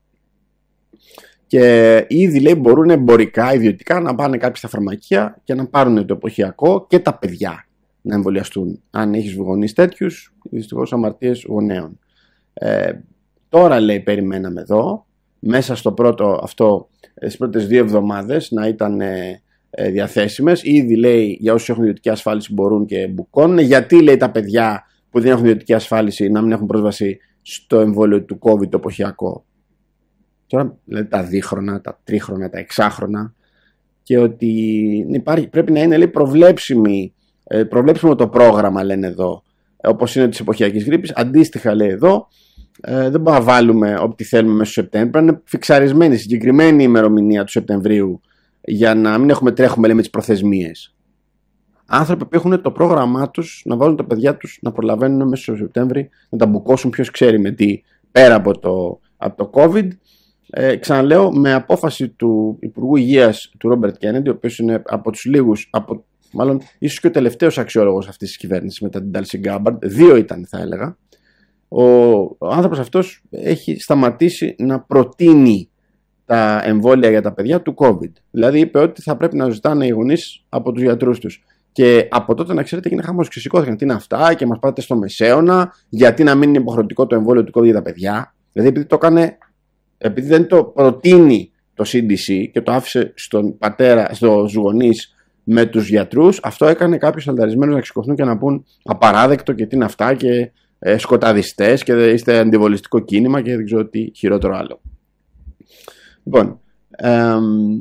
Και ήδη, λέει, μπορούν εμπορικά, ιδιωτικά να πάνε κάποιοι στα φαρμακεία και να πάρουν το εποχιακό και τα παιδιά να εμβολιαστούν. Αν έχεις γονείς τέτοιους, δυστυχώς αμαρτίες γονέων. Ε, τώρα, λέει, περιμέναμε εδώ, μέσα στο πρώτο αυτό, στις πρώτες δύο εβδομάδες να ήταν ε, ε, διαθέσιμες. Ήδη, λέει, για όσους έχουν ιδιωτική ασφάλιση μπορούν και μπουκώνουν. Γιατί, λέει, τα παιδιά που δεν έχουν ιδιωτική ασφάλιση να μην έχουν πρόσβαση στο εμβόλιο του COVID το εποχιακό. Τώρα, δηλαδή, τα δίχρονα, τα τρίχρονα, τα εξάχρονα και ότι υπάρχει, πρέπει να είναι, λέει, προβλέψιμη, προβλέψιμο το πρόγραμμα, λένε εδώ, όπως είναι της εποχιακής γρίπης. Αντίστοιχα, λέει εδώ, ε, δεν μπορούμε να βάλουμε ό,τι θέλουμε μέσα στο Σεπτέμβριο. Πρέπει να είναι φιξαρισμένη, συγκεκριμένη ημερομηνία του Σεπτεμβρίου για να μην έχουμε τρέχουμε, λέει, με τις προθεσμίες. Άνθρωποι που έχουν το πρόγραμμά τους να βάλουν τα παιδιά τους να προλαβαίνουν μέσα στο Σεπτέμβριο, να τα μπουκώσουν ποιος ξέρει με τι, πέρα από το, από το COVID. Ε, ξαναλέω, με απόφαση του Υπουργού Υγείας του Ρόμπερτ Κέννεντι, ο οποίος είναι από τους λίγους, από, μάλλον ίσως και ο τελευταίος αξιόλογος αυτής της κυβέρνησης μετά την Τάλση Γκάμπαρντ, δύο ήταν θα έλεγα, ο, ο άνθρωπος αυτός έχει σταματήσει να προτείνει τα εμβόλια για τα παιδιά του COVID. Δηλαδή είπε ότι θα πρέπει να ζητάνε οι γονείς από τους γιατρούς τους. Και από τότε, να ξέρετε, έγινε χαμός. Ξεσηκώθηκαν, τι είναι αυτά και μας πάτε στο μεσαίωνα, γιατί να μην είναι υποχρεωτικό το εμβόλιο του COVID για τα παιδιά. Δηλαδή επειδή το έκανε. Επειδή δεν το προτείνει το σι ντι σι και το άφησε στον πατέρα, στους γονείς με τους γιατρούς, αυτό έκανε κάποιους αλταρισμένους να ξεσηκωθούν και να πούν απαράδεκτο και τι είναι αυτά και ε, σκοταδιστές και είστε αντιβολιστικό κίνημα και δεν ξέρω τι χειρότερο άλλο. Λοιπόν, ε,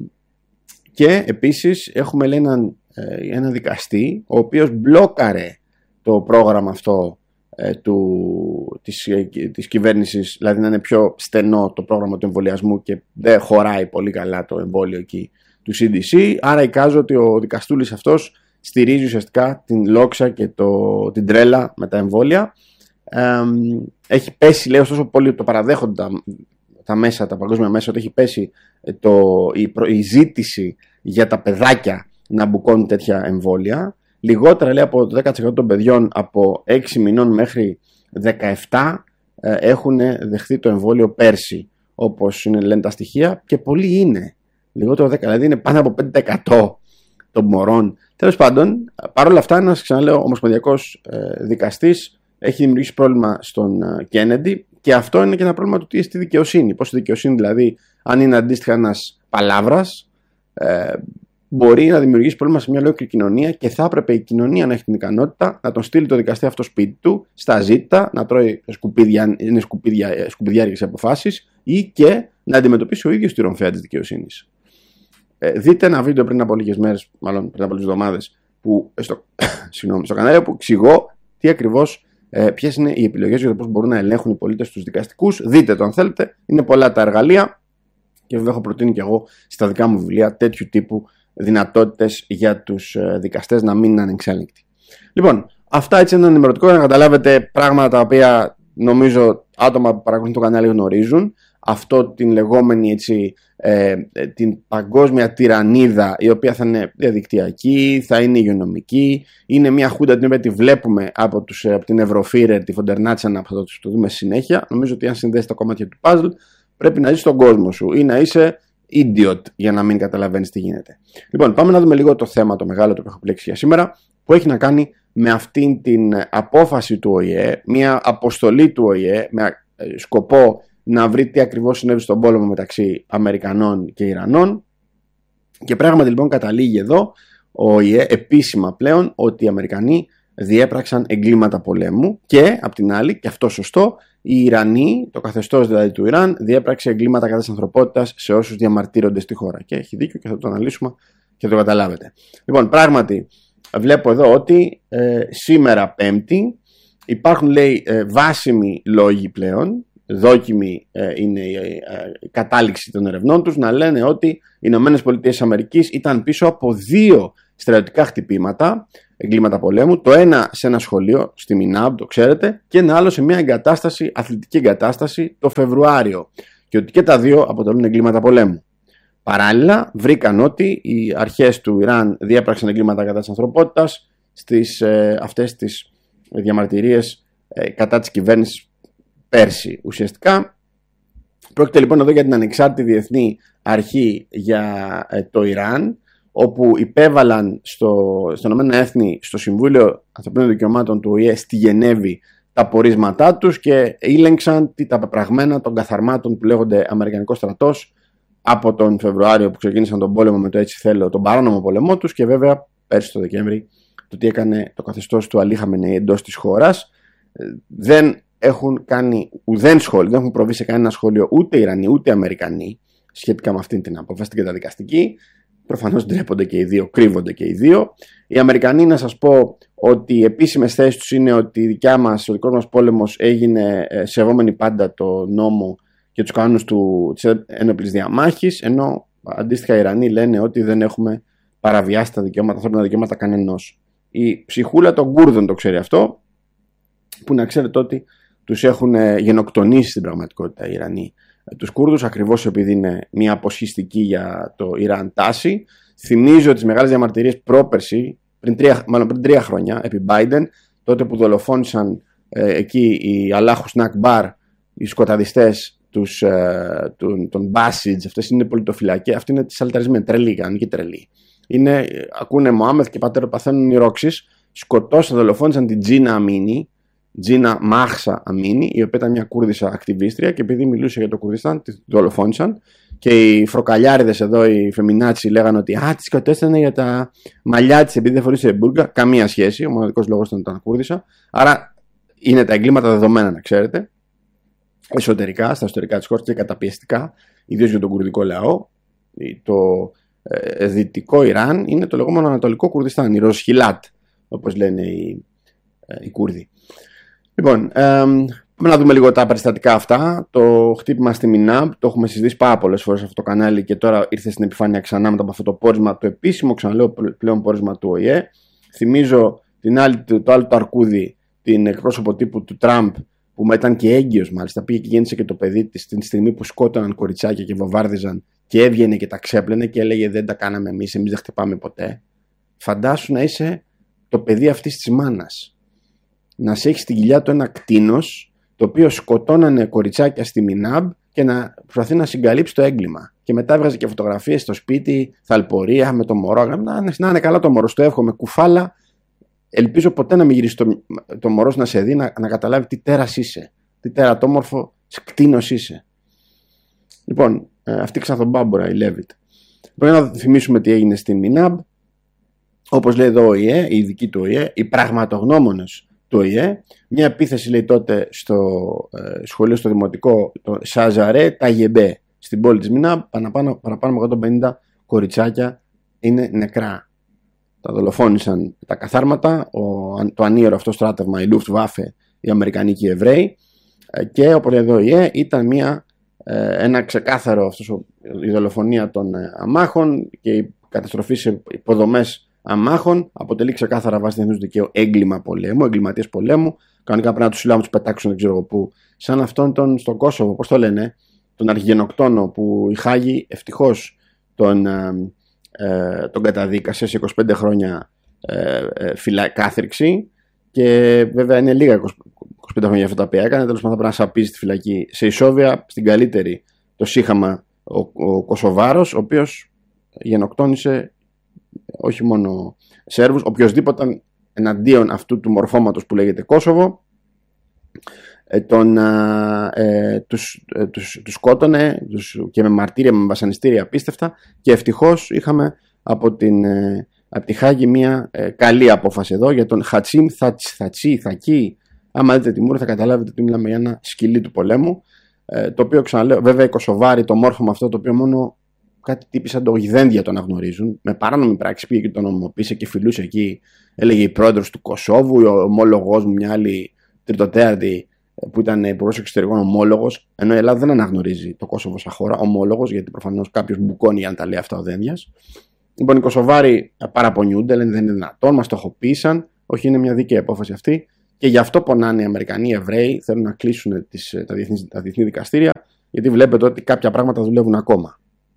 και επίσης έχουμε, λέει, έναν, ε, ένα δικαστή ο οποίος μπλόκαρε το πρόγραμμα αυτό ε, του, της, ε, της κυβέρνησης, δηλαδή να είναι πιο στενό το πρόγραμμα του εμβολιασμού και δεν χωράει πολύ καλά το εμβόλιο εκεί του σι ντι σι, άρα εικάζω ότι ο δικαστούλης αυτός στηρίζει ουσιαστικά την λόξα και το, την τρέλα με τα εμβόλια. Ε, έχει πέσει, λέει, ωστόσο πολύ το παραδέχονται τα, τα μέσα, τα παγκόσμια μέσα, ότι έχει πέσει το, η, προ, η ζήτηση για τα παιδάκια να μπουκώνουν τέτοια εμβόλια. Λιγότερα, λέει, από το δέκα τοις εκατό των παιδιών από έξι μηνών μέχρι δεκαεπτά ε, έχουν δεχθεί το εμβόλιο πέρσι, όπως είναι, λένε τα στοιχεία, και πολλοί είναι. Λιγότερο δέκα, δηλαδή είναι πάνω από πέντε τοις εκατό των μωρών. Τέλος πάντων, παρόλα αυτά, ένας, ξαναλέω, ομοσπονδιακός ε, δικαστής έχει δημιουργήσει πρόβλημα στον Κέννεντι και αυτό είναι και ένα πρόβλημα του τι είναι στη δικαιοσύνη. Πώς η δικαιοσύνη, δηλαδή, αν είναι αντίστοιχα ένας παλάβρας, ε, μπορεί να δημιουργήσει πρόβλημα σε μια ολόκληρη κοινωνία και θα έπρεπε η κοινωνία να έχει την ικανότητα να τον στείλει το δικαστή αυτό σπίτι του, στα ζήτα, να τρώει σκουπίδια, είναι σκουπίδια, σκουπιδιάρικες αποφάσεις ή και να αντιμετωπίσει ο ίδιος τη ρομφαία της δικαιοσύνης. Ε, δείτε ένα βίντεο πριν από λίγες μέρες, μάλλον πριν από λίγες εβδομάδες, που, στο, συγγνώμη, στο κανάλι που εξηγώ τι ακριβώς, ε, ποιες είναι οι επιλογές για το πώς μπορούν να ελέγχουν οι πολίτες τους δικαστικούς. Δείτε το αν θέλετε, είναι πολλά τα εργαλεία και βέβαια έχω προτείνει και εγώ στα δικά μου βιβλία τέτοιου τύπου δυνατότητες για τους δικαστές να μην είναι ανεξέλεγκτοι. Λοιπόν, αυτά έτσι είναι ενημερωτικό για να καταλάβετε πράγματα τα οποία νομίζω άτομα που παρακολουθούν το κανάλι γνωρίζουν. Αυτό την λεγόμενη, έτσι, ε, την παγκόσμια τυραννίδα, η οποία θα είναι διαδικτυακή, θα είναι υγειονομική. Είναι μια χούντα την οποία τη βλέπουμε από, τους, από την Ευρωφύρερ, τη Φοντερνάτσανα, που θα το, το δούμε συνέχεια. Νομίζω ότι αν συνδέσει τα κομμάτια του puzzle, πρέπει να ζεις στον κόσμο σου ή να είσαι idiot για να μην καταλαβαίνεις τι γίνεται. Λοιπόν, πάμε να δούμε λίγο το θέμα το μεγάλο το που έχω επιλέξει για σήμερα, που έχει να κάνει με αυτήν την απόφαση του Ο Η Ε, μια αποστολή του Ο Η Ε με σκοπό να βρει τι ακριβώς συνέβη στον πόλεμο μεταξύ Αμερικανών και Ιρανών. Και πράγματι, λοιπόν, καταλήγει εδώ ο Ο Η Ε επίσημα πλέον ότι οι Αμερικανοί διέπραξαν εγκλήματα πολέμου και απ' την άλλη, και αυτό σωστό, οι Ιρανοί, το καθεστώς δηλαδή του Ιράν, διέπραξε εγκλήματα κατά της ανθρωπότητας σε όσους διαμαρτύρονται στη χώρα. Και έχει δίκιο και θα το αναλύσουμε και θα το καταλάβετε. Λοιπόν, πράγματι, βλέπω εδώ ότι ε, σήμερα Πέμπτη υπάρχουν, λέει, ε, βάσιμοι λόγοι πλέον, δόκιμη ε, είναι η ε, ε, κατάληξη των ερευνών τους, να λένε ότι οι Ηνωμένες Πολιτείες Αμερικής ήταν πίσω από δύο στρατιωτικά χτυπήματα, εγκλήματα πολέμου, το ένα σε ένα σχολείο, στη Μινάμπ, το ξέρετε, και ένα άλλο σε μια εγκατάσταση, αθλητική εγκατάσταση, το Φεβρουάριο, και ότι και τα δύο αποτελούν εγκλήματα πολέμου. Παράλληλα, βρήκαν ότι οι αρχές του Ιράν διέπραξαν εγκλήματα κατά της ανθρωπότητας στις ε, αυτές τις διαμαρτυρίες ε, κατά της κυβέρνησης πέρσι. Ουσιαστικά, πρόκειται λοιπόν εδώ για την ανεξάρτητη διεθνή αρχή για ε, το Ιράν, όπου υπέβαλαν στο, στον Ηνωμένα Έθνη, στο Συμβούλιο Ανθρωπίνων Δικαιωμάτων του Ο Η Ε στη Γενέβη, τα πορίσματά τους και ήλεγξαν τα πεπραγμένα των καθαρμάτων που λέγονται Αμερικανικός στρατός από τον Φεβρουάριο που ξεκίνησαν τον πόλεμο με το έτσι θέλω, τον παράνομο πόλεμό τους, και βέβαια πέρσι το Δεκέμβρη το τι έκανε το καθεστώς του Αλί Χαμενεϊ εντός της χώρας. Δεν έχουν κάνει ουδέν σχόλιο, δεν έχουν προβεί σε κανένα σχόλιο ούτε Ιρανοί ούτε Αμερικανοί σχετικά με αυτήν την απόφαση την καταδικαστική. Προφανώς ντρέπονται και οι δύο, κρύβονται και οι δύο. Οι Αμερικανοί, να σας πω ότι οι επίσημες θέσεις τους είναι ότι η δικιά μας, ο δικός μας πόλεμος έγινε σεβόμενοι πάντα το νόμο και τους κανόνες του, της ένοπλης διαμάχης, ενώ αντίστοιχα οι Ιρανοί λένε ότι δεν έχουμε παραβιάσει τα δικαιώματα, ανθρώπινα δικαιώματα κανενός. Η ψυχούλα των Κούρδων το ξέρει αυτό, που να ξέρετε ότι τους έχουν γενοκτονήσει στην πραγματικότητα οι Ιρανοί τους Κούρδους, ακριβώς επειδή είναι μια αποσχιστική για το Ιράν τάση. Θυμίζω τις μεγάλες διαμαρτυρίες πρόπερση, πριν τρία, μάλλον πριν τρία χρόνια, επί Biden, τότε που δολοφόνησαν ε, εκεί οι Αλάχους Νακμπάρ, οι σκοταδιστές τους, ε, των, των Μπάσιτζ, αυτές είναι πολιτοφυλακές, αυτοί είναι τις αλταρισμένες, τρελοί, κανονικοί τρελοί. Είναι, ακούνε Μωάμεθ και πατέρα παθαίνουν οι Ρόξεις, σκοτώσαν, δολοφόνησαν την Τζίνα Αμίνη, Τζίνα Μάχσα Αμίνη, η οποία ήταν μια Κούρδισσα ακτιβίστρια, και επειδή μιλούσε για το Κουρδιστάν, τη δολοφόνησαν. Και οι φροκαλιάριδες εδώ, οι φεμινάτσι, λέγανε ότι α, τη σκοτώσανε για τα μαλλιά τη επειδή δεν φορούσε μπουργκα. Καμία σχέση. Ο μοναδικός λόγος ήταν ότι ήταν Κούρδισσα. Άρα είναι τα εγκλήματα δεδομένα, να ξέρετε. Εσωτερικά, στα εσωτερικά τη χώρα και καταπιεστικά, ιδίως για τον κουρδικό λαό. Το ε, δυτικό Ιράν είναι το λεγόμενο Ανατολικό Κουρδιστάν, η Ροσχιλάτ, όπως λένε οι, ε, οι Κούρδοι. Λοιπόν, ε, πάμε να δούμε λίγο τα περιστατικά αυτά. Το χτύπημα στη Μινάμπ το έχουμε συζητήσει πάρα πολλές φορές σε αυτό το κανάλι και τώρα ήρθε στην επιφάνεια ξανά μετά από αυτό το πόρισμα, το επίσημο, ξαναλέω πλέον πόρισμα του Ο Η Ε. Θυμίζω την άλλη, το, το άλλο το αρκούδι, την εκπρόσωπο τύπου του Τραμπ, που ήταν και έγκυος μάλιστα, πήγε και γέννησε και το παιδί της την στιγμή που σκότωναν κοριτσάκια και βομβάρδιζαν, και έβγαινε και τα ξέπλαινε και έλεγε δεν τα κάναμε εμείς, εμείς δεν χτυπάμε ποτέ. Φαντάσου να είσαι το παιδί αυτής της μάνας. Να σε έχει στην κοιλιά του ένα κτήνος το οποίο σκοτώνανε κοριτσάκια στη Μινάμπ και να προσπαθεί να συγκαλύψει το έγκλημα. Και μετά έβγαζε και φωτογραφίες στο σπίτι, θαλπορία με το μωρό. Να, να είναι καλά το μωρό, στο εύχομαι, κουφάλα. Ελπίζω ποτέ να μην γυρίσει το, το μωρό να σε δει, να, να καταλάβει τι τέρας είσαι, τι τερατόμορφο κτήνος είσαι. Λοιπόν, αυτή ξανθομπάμπορα, η Λέβιτ. Πρέπει να θυμίσουμε τι έγινε στην Μινάμπ. Όπως λέει εδώ ο Η Ε, οι ειδικοί του Ο Η Ε, οι πραγματογνώμονες του Ο Η Ε, μια επίθεση λέει τότε στο ε, σχολείο στο δημοτικό, το Σαζαρέ Ταγεμπέ, στην πόλη της Μινάμπ, παραπάνω, παραπάνω από εκατόν πενήντα κοριτσάκια είναι νεκρά. Τα δολοφόνησαν τα καθάρματα, ο, το ανίερο αυτό στράτευμα, η Luftwaffe, οι Αμερικανοί και οι Εβραίοι, και όπως λέει εδώ ο Η Ε, ήταν μια, ε, ένα ξεκάθαρο αυτός, η δολοφονία των ε, αμάχων και η καταστροφή σε υποδομές αμάχων αποτελεί ξεκάθαρα βάση διεθνούς δικαίου έγκλημα πολέμου, εγκληματίες πολέμου. Κανονικά πρέπει να τους συλλάβουν, τους πετάξουν, δεν ξέρω πού. Σαν αυτόν τον στο Κόσοβο, πώς το λένε, τον αρχιγενοκτόνο που η Χάγη ευτυχώς τον, ε, ε, τον καταδίκασε σε είκοσι πέντε χρόνια ε, ε, φυλα, κάθριξη. Και βέβαια είναι λίγα είκοσι πέντε χρόνια αυτά τα οποία έκανε. Τέλος πάντων θα πρέπει να σαπίζει στη φυλακή. Σε ισόβια, στην καλύτερη, το Σύχαμα ο, ο Κωσοβάρος, ο οποίος γενοκτόνησε όχι μόνο Σέρβους, οποιοσδήποτε εναντίον αυτού του μορφώματος που λέγεται Κόσοβο, ε, τον, ε, τους, ε, τους, τους σκότωνε τους, και με μαρτύρια, με βασανιστήρια απίστευτα, και ευτυχώς είχαμε από την ε, απτυχάγει μια ε, καλή απόφαση εδώ για τον Χατσίμ Θατσί Θακί. Άμα δείτε τη μούρη θα καταλάβετε ότι μιλάμε για ένα σκυλί του πολέμου, ε, το οποίο ξαναλέω, βέβαια οι Κωσοβάροι το μόρφωμα αυτό το οποίο μόνο κάτι τύποι σαν το γιδένδια τον αναγνωρίζουν, με παράνομη πράξη πήγε και τον νομιμοποίησε και φιλούσε εκεί, έλεγε η πρόεδρος του Κωσόβου, ο ομόλογός μου, μια άλλη τριτοτέατη που ήταν υπουργός εξωτερικών ομόλογος, ενώ η Ελλάδα δεν αναγνωρίζει το Κόσοβο σαν χώρα, ομόλογος, γιατί προφανώς κάποιος μπουκώνει για να τα λέει αυτά ο Δένδιας. Λοιπόν, οι Κωσοβάροι παραπονιούνται, λένε δεν είναι δυνατόν, μας στοχοποίησαν, όχι, είναι μια δίκαιη απόφαση αυτή και γι' αυτό πονάνε οι Αμερικανοί, οι Εβραίοι, θέλουν να κλείσουν τις, τα, διεθνή, τα διεθνή δικαστήρια, γιατί βλέπετε ότι κάποια πράγματα δουλεύουν ακόμα.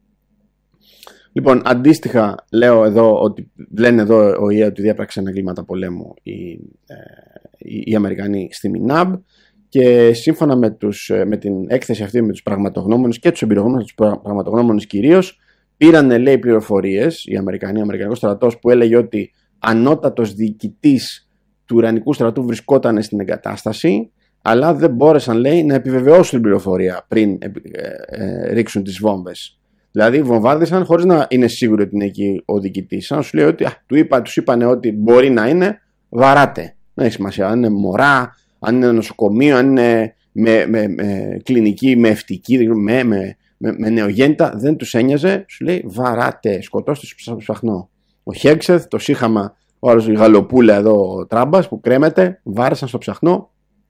Λοιπόν, αντίστοιχα λέω εδώ ότι λένε εδώ ο ΙΕ ότι διέπραξαν εγκλήματα πολέμου οι, ε, οι, οι Αμερικανοί στη Μινάμπ και σύμφωνα με, τους, με την έκθεση αυτή με τους πραγματογνώμονες και τους εμπειρογνώμονες, τους πραγματογνώμονες κυρίως, πήραν, λέει, πληροφορίες οι Αμερικανοί, ο Αμερικανικός στρατός που έλεγε ότι ανώτατος διοικητής του Ιρανικού στρατού βρισκόταν στην εγκατάσταση, αλλά δεν μπόρεσαν, λέει, να επιβεβαιώσουν την πληροφορία πριν ε, ε, ε, ρίξουν τις βόμβες. Δηλαδή βομβάρδισαν χωρίς να είναι σίγουροι ότι είναι εκεί ο διοικητής. Αν σου λέει ότι α, του είπα, τους είπανε ότι μπορεί να είναι, βαράτε. Δεν έχει σημασία αν είναι μωρά, αν είναι νοσοκομείο, αν είναι με, με, με κλινική, με ευτική, με, με, με, με νεογέννητα, δεν τους ένοιαζε. Σου λέει βαράτε, σκοτώστε στο ψαχνό. Ο Χέξεθ, το σύχαμα, ο άλλος η γαλοπούλα εδώ, ο Τράμπας που κρέμεται, βάρεσαν στο ψαχνό.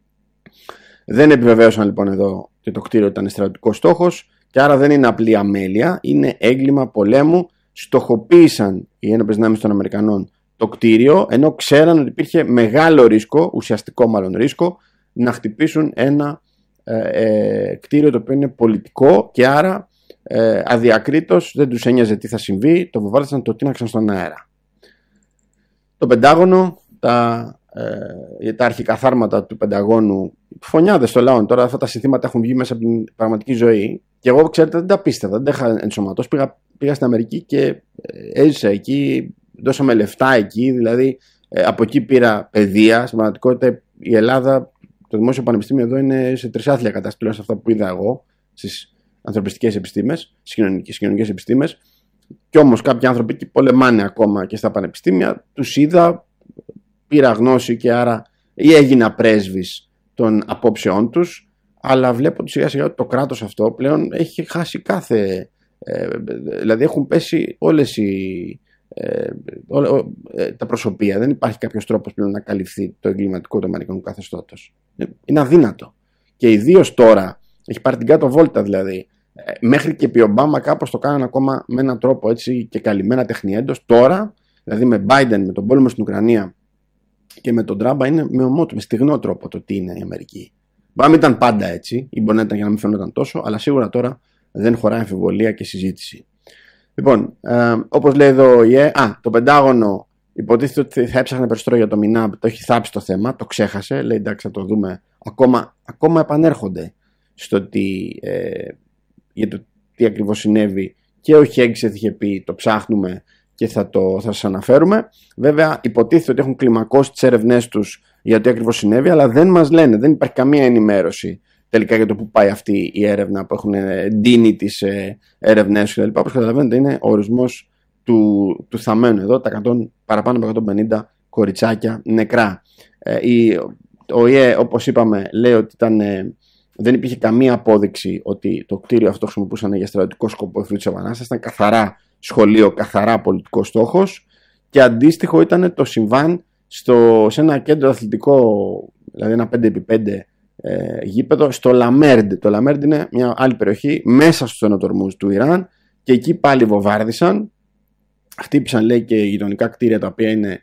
Δεν επιβεβαίωσαν λοιπόν εδώ ότι το κτίριο ήταν στρατιωτικός στόχος. Και άρα δεν είναι απλή αμέλεια, είναι έγκλημα πολέμου. Στοχοποίησαν οι ένοπλες δυνάμεις των Αμερικανών το κτίριο, ενώ ξέραν ότι υπήρχε μεγάλο ρίσκο, ουσιαστικό μάλλον ρίσκο, να χτυπήσουν ένα ε, ε, κτίριο το οποίο είναι πολιτικό και άρα ε, αδιακρίτως δεν τους ένοιαζε τι θα συμβεί, το βομβάρδισαν, το τίναξαν στον αέρα. Το Πεντάγωνο, τα, ε, τα αρχικά θάρματα του Πενταγώνου, φωνιάδες στο λαό, τώρα αυτά τα συνθήματα έχουν βγει μέσα από την πραγματική ζωή. Και εγώ, ξέρετε, δεν τα πίστευα, δεν τα είχα ενσωματώσει. Πήγα, πήγα στην Αμερική και έζησα εκεί, δώσαμε λεφτά εκεί, δηλαδή ε, από εκεί πήρα παιδεία. Στην πραγματικότητα η Ελλάδα, το Δημόσιο Πανεπιστήμιο εδώ είναι σε τρισάθλια κατάσταση, τουλάχιστον αυτά που είδα εγώ, στις ανθρωπιστικές επιστήμες, στις κοινωνικές επιστήμες. Κι όμως κάποιοι άνθρωποι εκεί πολεμάνε ακόμα και στα πανεπιστήμια, τους είδα, πήρα γνώση και άρα ή έγινα πρέσβης των απόψεών τους. Αλλά βλέπω ότι σιγά σιγά το κράτος αυτό πλέον έχει χάσει κάθε... Ε, δηλαδή έχουν πέσει όλες οι, ε, ό, ό, ε, τα προσωπία. Δεν υπάρχει κάποιος τρόπος πλέον να καλυφθεί το εγκληματικό του αμερικανικού καθεστώτος. Είναι αδύνατο. Και ιδίως τώρα, έχει πάρει την κάτω βόλτα δηλαδή. Ε, μέχρι και επί Ομπάμα κάπως το κάνανε ακόμα με έναν τρόπο έτσι και καλυμμένα τεχνιέντος. Τώρα, δηλαδή με Biden, με τον πόλεμο στην Ουκρανία και με τον Τράμπα είναι με ομότιμο, με στιγνό τρόπο το τι είναι η Αμερική. Μπορεί να μην ήταν πάντα έτσι, ή μπορεί να ήταν για να μην φαινόταν τόσο, αλλά σίγουρα τώρα δεν χωράει αμφιβολία και συζήτηση. Λοιπόν, ε, όπως λέει εδώ ο ΙΕ, α, το Πεντάγωνο υποτίθεται ότι θα έψαχνε περισσότερο για το Μινάμπ, το έχει θάψει το θέμα, το ξέχασε, λέει εντάξει θα το δούμε. Ακόμα, ακόμα επανέρχονται στο τι, ε, για το τι ακριβώς συνέβη και ο Χέγκσεθ είχε πει το ψάχνουμε και θα, το, θα σας αναφέρουμε. Βέβαια υποτίθεται ότι έχουν κλιμακώσει τις έρευνές τους για το τι ακριβώς συνέβη, αλλά δεν μας λένε, δεν υπάρχει καμία ενημέρωση τελικά για το που πάει αυτή η έρευνα που έχουν ντύνει τις ε, έρευνές κλπ. Όπως καταλαβαίνετε είναι ο ορισμός του, του θαμμένου εδώ, τα εκατό, παραπάνω από εκατόν πενήντα κοριτσάκια νεκρά. Ε, η, ο ΙΕ, όπως είπαμε, λέει ότι ήταν, ε, δεν υπήρχε καμία απόδειξη ότι το κτίριο αυτό χρησιμοποιούσαν για στρατιωτικό σκοπό η Φρούτης Επανάστασης, ήταν καθαρά σχολείο, καθαρά πολιτικός στόχος και αντίστοιχο ήταν το συμβάν στο, σε ένα κέντρο αθλητικό, δηλαδή ένα πέντε επί πέντε ε, γήπεδο στο Λαμέρντ. Το Λαμέρντ είναι μια άλλη περιοχή μέσα στους στενοτορμούς του Ιράν και εκεί πάλι βομβάρδισαν, χτύπησαν λέει και γειτονικά κτίρια τα οποία είναι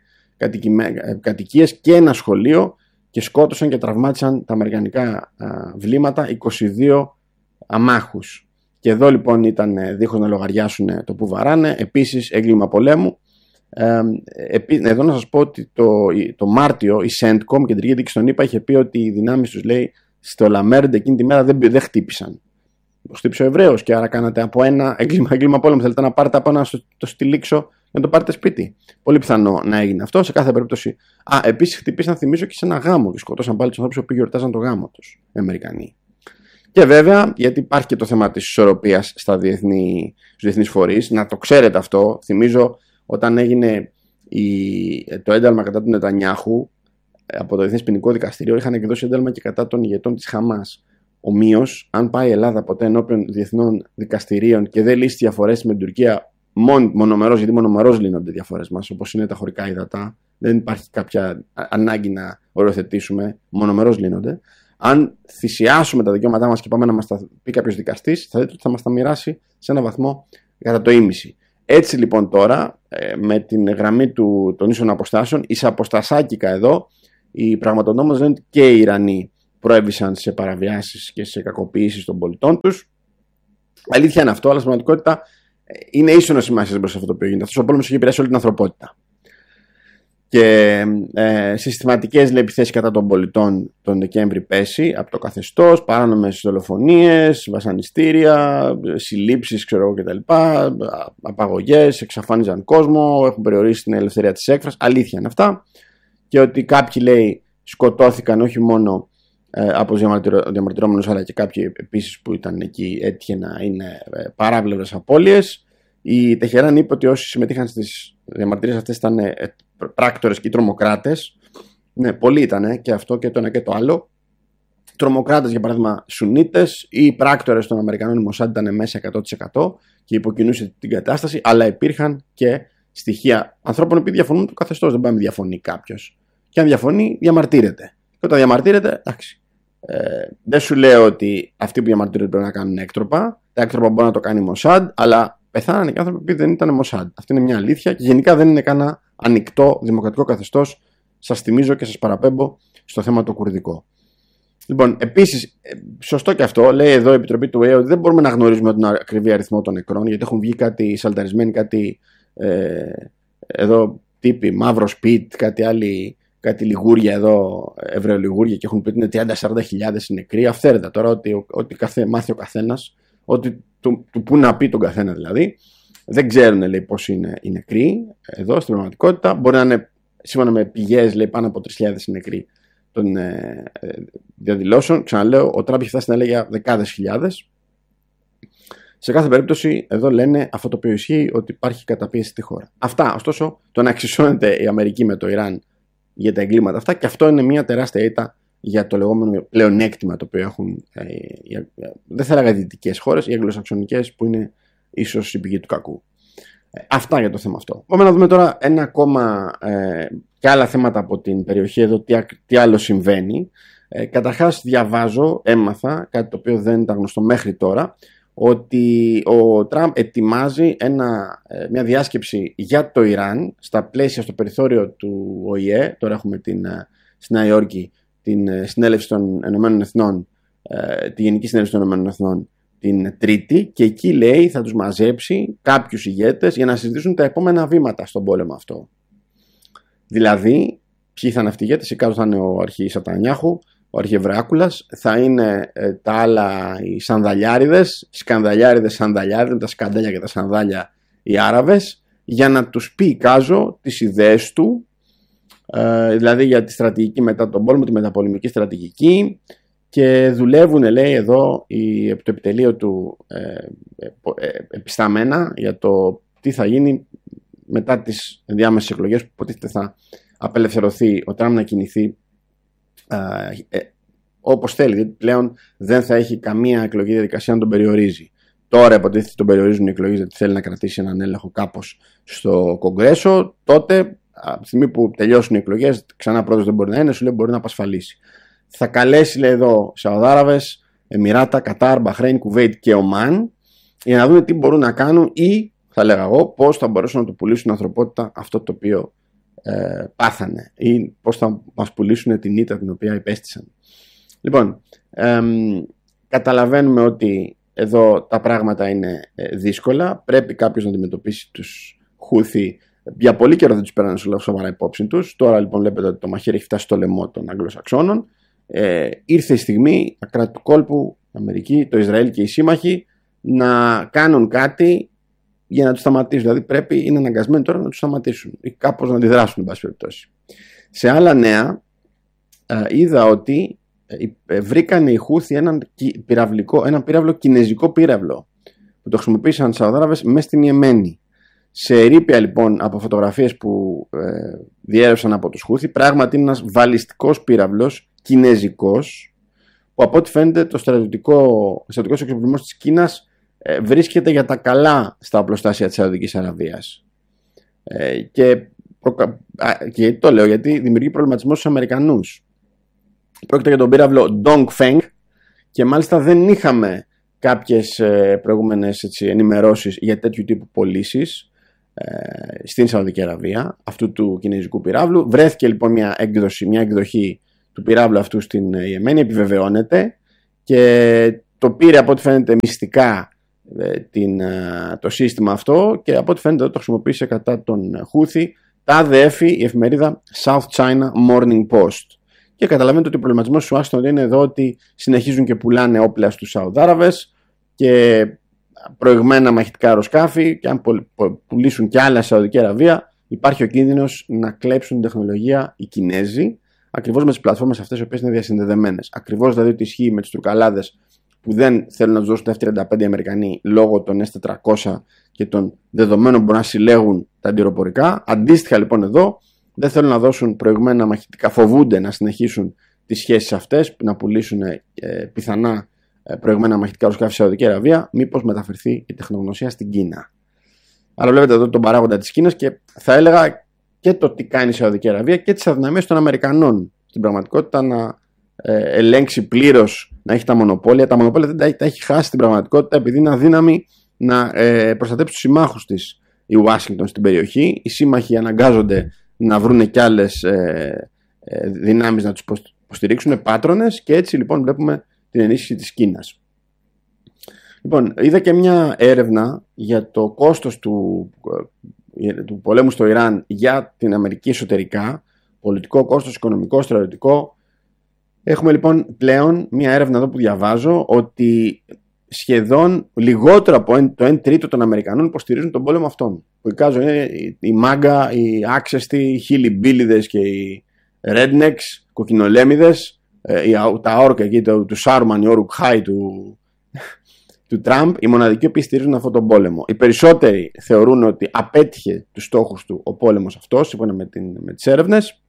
κατοικίες και ένα σχολείο και σκότωσαν και τραυμάτισαν τα αμερικανικά α, βλήματα είκοσι δύο αμάχους. Και εδώ λοιπόν ήταν δίχως να λογαριάσουν το που βαράνε, επίσης έγκλημα πολέμου. Ε, επί, εδώ να σας πω ότι το, το Μάρτιο η Σέντκομ, κεντρική δίκη στον ΗΠΑ, είχε πει ότι οι δυνάμεις τους λέει στο Λαμέρντ εκείνη τη μέρα δεν, δεν χτύπησαν. Το χτύπησε ο Εβραίος και άρα κάνατε από ένα έγκλημα, έγκλημα πόλεμου. Θέλετε να πάρετε από ένα στο, το στυλίξο να το πάρετε σπίτι. Πολύ πιθανό να έγινε αυτό. Σε κάθε περίπτωση. Α, επίσης χτυπήσαν, θυμίζω, και σε ένα γάμο και σκοτώσαν πάλι τους ανθρώπους που γιορτάζαν το γάμο τους οι Αμερικανοί. Και βέβαια, γιατί υπάρχει και το θέμα της ισορροπίας στα διεθνή, στους διεθνείς φορείς, να το ξέρετε αυτό. Θυμίζω όταν έγινε η, το ένταλμα κατά του Νετανιάχου από το Διεθνές Ποινικό Δικαστήριο είχαν εκδώσει ένταλμα και κατά των ηγετών της Χαμάς. Ομοίως, αν πάει η Ελλάδα ποτέ ενώπιον διεθνών δικαστηρίων και δεν λύσει διαφορές με την Τουρκία μον, μονομερός, γιατί μονομερός λύνονται οι διαφορές μας, όπως είναι τα χωρικά υδατά, δεν υπάρχει κάποια ανάγκη να οριοθετήσουμε, μονομερός λύνονται. Αν θυσιάσουμε τα δικαιώματά μας και πάμε να μας τα πει κάποιος δικαστής, θα δείτε ότι θα μας τα μοιράσει σε έναν βαθμό κατά το ίμιση. Έτσι λοιπόν τώρα, με την γραμμή του, των ίσων αποστάσεων, εις αποστασάκικα εδώ, οι πραγματονόμες λένε ότι και οι Ιρανοί προέβησαν σε παραβιάσεις και σε κακοποιήσεις των πολιτών τους. Αλήθεια είναι αυτό, αλλά στην πραγματικότητα είναι ίσονος σημασίας μπροστά σε αυτό το οποίο γίνεται. Αυτός ο πόλεμος έχει επηρεάσει όλη την ανθρωπότητα. Και ε, συστηματικές επιθέσεις κατά των πολιτών τον Δεκέμβρη πέρσι από το καθεστώς, παράνομες δολοφονίες, βασανιστήρια, συλλήψεις ξέρω κτλ. Απαγωγές, εξαφάνιζαν κόσμο, έχουν περιορίσει την ελευθερία της έκφρασης. Αλήθεια είναι αυτά. Και ότι κάποιοι λέει σκοτώθηκαν όχι μόνο ε, από τους διαμαρτυρόμενους, αλλά και κάποιοι επίσης που ήταν εκεί έτυχε να είναι ε, παράβλευρες απώλειες. Η Τεχεράν είπε ότι όσοι συμμετείχαν στις διαμαρτυρίες αυτές ήταν ε, πράκτορες και τρομοκράτες. Ναι, πολλοί ήταν και αυτό και το ένα και το άλλο. Τρομοκράτες, για παράδειγμα, Σουνίτες ή πράκτορες των Αμερικανών Μοσάντ ήταν μέσα εκατό τοις εκατό και υποκινούσε την κατάσταση, αλλά υπήρχαν και στοιχεία ανθρώπων που διαφωνούν το καθεστώς. Δεν πάει να διαφωνεί κάποιος. Και αν διαφωνεί, διαμαρτύρεται. Και όταν διαμαρτύρεται, εντάξει. Ε, δεν σου λέω ότι αυτοί που διαμαρτύρονται πρέπει να κάνουν έκτροπα. Τα έκτροπα μπορεί να το κάνει η Μοσάντ, αλλά πεθάνανε και άνθρωποι που δεν ήταν Μοσάντ. Αυτή είναι μια αλήθεια και γενικά δεν είναι κανένα ανοιχτό δημοκρατικό καθεστώς. Σας θυμίζω και σας παραπέμπω στο θέμα το κουρδικό. Λοιπόν, επίσης, σωστό και αυτό, λέει εδώ η Επιτροπή του ΟΗΕ ότι δεν μπορούμε να γνωρίζουμε τον ακριβή αριθμό των νεκρών, γιατί έχουν βγει κάτι σαλταρισμένοι, κάτι ε, εδώ τύποι, μαύρο σπιτ, κάτι άλλοι. Κάτι λιγούρια εδώ, ευρωλιγούρια, και έχουν πει ότι είναι τριάντα με σαράντα χιλιάδες νεκροί. Αυθαίρετα τώρα, ότι, ότι καθέ, μάθει ο καθένας, ότι του, του που να πει τον καθένα δηλαδή. Δεν ξέρουν, λέει, πώς είναι οι νεκροί εδώ στην πραγματικότητα. Μπορεί να είναι, σύμφωνα με πηγές, λέει, πάνω από τρεις χιλιάδες νεκροί των ε, ε, διαδηλώσεων. Ξαναλέω, ο Τραμπ έχει φτάσει να λέει για δεκάδες χιλιάδες. Σε κάθε περίπτωση, εδώ λένε αυτό το οποίο ισχύει, ότι υπάρχει καταπίεση στη χώρα. Αυτά, ωστόσο, το να εξισώνεται η Αμερική με το Ιράν για τα εγκλήματα αυτά, και αυτό είναι μια τεράστια ήττα για το λεγόμενο πλεονέκτημα το οποίο έχουν, ε, ε, δεν θα έλεγα δυτικές χώρες, οι αγγλοσαξονικές, που είναι ίσως η πηγή του κακού. Ε, αυτά για το θέμα αυτό. Πάμε να δούμε τώρα ένα ακόμα ε, και άλλα θέματα από την περιοχή εδώ, τι, τι άλλο συμβαίνει. Ε, καταρχάς διαβάζω, έμαθα κάτι το οποίο δεν ήταν γνωστό μέχρι τώρα, ότι ο Τραμπ ετοιμάζει ένα, μια διάσκεψη για το Ιράν στα πλαίσια, στο περιθώριο του Ο Ε Ε. Τώρα έχουμε την, στη Νέα Υόρκη την συνέλευση των Ηνωμένων Εθνών, τη Γενική Συνέλευση των Ηνωμένων Εθνών την Τρίτη, και εκεί λέει θα τους μαζέψει κάποιους ηγέτες για να συζητήσουν τα επόμενα βήματα στον πόλεμο αυτό. Δηλαδή, ποιοι θα είναι αυτοί οι ηγέτες? Κάτω θα είναι ο αρχηγός Νετανιάχου, ο αρχιεβράκουλας, θα είναι ε, τα άλλα οι σανδαλιάριδες, σκανδαλιάριδες, σανδαλιάριδες, με τα σκαντάλια και τα σανδάλια οι Άραβες, για να τους πει κάζω τις ιδέες του, ε, δηλαδή για τη στρατηγική μετά τον πόλεμο, τη μεταπολεμική στρατηγική, και δουλεύουν, λέει εδώ, η, το επιτελείο του ε, ε, ε, επισταμένα για το τι θα γίνει μετά τις ενδιάμεσες εκλογές, που υποτίθεται θα απελευθερωθεί ο Τραμπ να κινηθεί Uh, ε, όπως θέλει, γιατί πλέον δεν θα έχει καμία εκλογική διαδικασία να τον περιορίζει. Τώρα υποτίθεται τον περιορίζουν οι εκλογές, γιατί θέλει να κρατήσει έναν έλεγχο κάπως στο Κογκρέσο. Τότε, από τη στιγμή που τελειώσουν οι εκλογές, ξανά πρόεδρος δεν μπορεί να είναι, σου λέει μπορεί να απασφαλίσει. Θα καλέσει, λέει εδώ, Σαουδάραβες, Εμιράτα, Κατάρ, Μπαχρέιν, Κουβέιτ και Ομάν, για να δούμε τι μπορούν να κάνουν, ή θα λέγα εγώ πώς θα μπορέσουν να του πουλήσουν στην ανθρωπότητα αυτό το οποίο Ε, πάθανε, ή πώς θα μας πουλήσουν την ήττα την οποία υπέστησαν. Λοιπόν, ε, καταλαβαίνουμε ότι εδώ τα πράγματα είναι ε, δύσκολα. Πρέπει κάποιος να αντιμετωπίσει τους Χούθι. Για πολύ καιρό δεν τους πέρανε σοβαρά υπόψη τους. Τώρα λοιπόν βλέπετε ότι το μαχαίρι έχει φτάσει στο λαιμό των Αγγλοσαξώνων. Ε, ήρθε η στιγμή τα κράτη του κόλπου, η Αμερική, το Ισραήλ και οι σύμμαχοι, να κάνουν κάτι για να τους σταματήσουν. Δηλαδή πρέπει, είναι αναγκασμένοι τώρα να τους σταματήσουν ή κάπως να αντιδράσουν, εν πάση περιπτώσει. Σε άλλα νέα, ε, είδα ότι ε, βρήκαν οι Χούθι έναν πυραυλικό, έναν πύραυλο, κινέζικο πύραυλο, που το χρησιμοποίησαν οι Σαουδάραβες μέσα στην Ιεμένη. σε ερείπια λοιπόν από φωτογραφίες που ε, διέρευσαν από τους Χούθι, πράγματι είναι ένας βαλιστικός πύραυλος κινέζικος, που από ό,τι φαίνεται το στρατιωτικό, στρατιωτικός εξοπλισμός της Κίνας ε, βρίσκεται για τα καλά στα οπλοστάσια της Σαουδικής Αραβίας. Ε, και, προκα... και γιατί το λέω, γιατί δημιουργεί προβληματισμό στους Αμερικανούς. Πρόκειται για τον πύραυλο Dongfeng και μάλιστα δεν είχαμε κάποιες ε, προηγούμενες έτσι, ενημερώσεις για τέτοιου τύπου πωλήσεις ε, στην Σαουδική Αραβία αυτού του κινέζικου πυράβλου. Βρέθηκε λοιπόν μια έκδοση, μια εκδοχή του πυράβλου αυτού στην Ιεμένη, επιβεβαιώνεται και το πήρε από ό,τι φαίνεται μυστικά ε, την, ε, το σύστημα αυτό και από ό,τι φαίνεται το χρησιμοποίησε κατά τον Χούθι. Τα διέφη η εφημερίδα South China Morning Post. Και καταλαβαίνετε ότι ο προβληματισμός του Ουάσιγκτον είναι εδώ ότι συνεχίζουν και πουλάνε όπλα στους Σαουδάραβες και προηγμένα μαχητικά αεροσκάφη, και αν πουλήσουν κι άλλα στη Σαουδική Αραβία, υπάρχει ο κίνδυνος να κλέψουν την τεχνολογία οι Κινέζοι, ακριβώς με τις πλατφόρμες αυτές οι οποίες είναι διασυνδεδεμένες. Ακριβώς δηλαδή ότι ισχύει με τους Τουρκαλάδες που δεν θέλουν να τους δώσουν τα εφ τριάντα πέντε οι Αμερικανοί λόγω των ες τετρακόσια και των δεδομένων που μπορούν να συλλέγουν τα αντιεροπορικά. Αντίστοιχα λοιπόν εδώ, δεν θέλουν να δώσουν προηγμένα μαχητικά, φοβούνται να συνεχίσουν τις σχέσεις αυτές, να πουλήσουν ε, πιθανά ε, προηγμένα μαχητικά αεροσκάφη στη Σαουδική Αραβία, μήπως μεταφερθεί η τεχνογνωσία στην Κίνα. Άρα βλέπετε εδώ τον παράγοντα της Κίνας και θα έλεγα και το τι κάνει η Σαουδική Αραβία και τις αδυναμίες των Αμερικανών στην πραγματικότητα να ε, ελέγξει πλήρως, να έχει τα μονοπόλια. Τα μονοπόλια δεν τα, τα έχει χάσει στην πραγματικότητα επειδή είναι αδύναμη να ε, προστατέψει τους συμμάχους της η Ουάσιγκτον στην περιοχή. Οι σύμμαχοι αναγκάζονται να βρουν κι άλλες ε, ε, δυνάμεις να τους υποστηρίξουν, πάτρονες, και έτσι λοιπόν βλέπουμε την ενίσχυση της Κίνας. Λοιπόν, είδα και μια έρευνα για το κόστος του, ε, του πολέμου στο Ιράν για την Αμερική εσωτερικά, πολιτικό κόστος, οικονομικό, στρατιωτικό. Έχουμε λοιπόν πλέον μια έρευνα εδώ που διαβάζω ότι σχεδόν λιγότερο από το ένα τρίτο των Αμερικανών υποστηρίζουν τον πόλεμο αυτόν. Που εικάζω είναι η μάγκα, οι άξεστοι, οι χιλιμπίλιδες και οι rednecks, κοκκινολέμιδες, τα όρκα εκεί του Σάρμαν, οι Ορουκχάι του, του Τραμπ, οι μοναδικοί που στηρίζουν αυτόν τον πόλεμο. Οι περισσότεροι θεωρούν ότι απέτυχε τους στόχους του ο πόλεμος αυτός, σύμφωνα με, την, με τις έρευνες.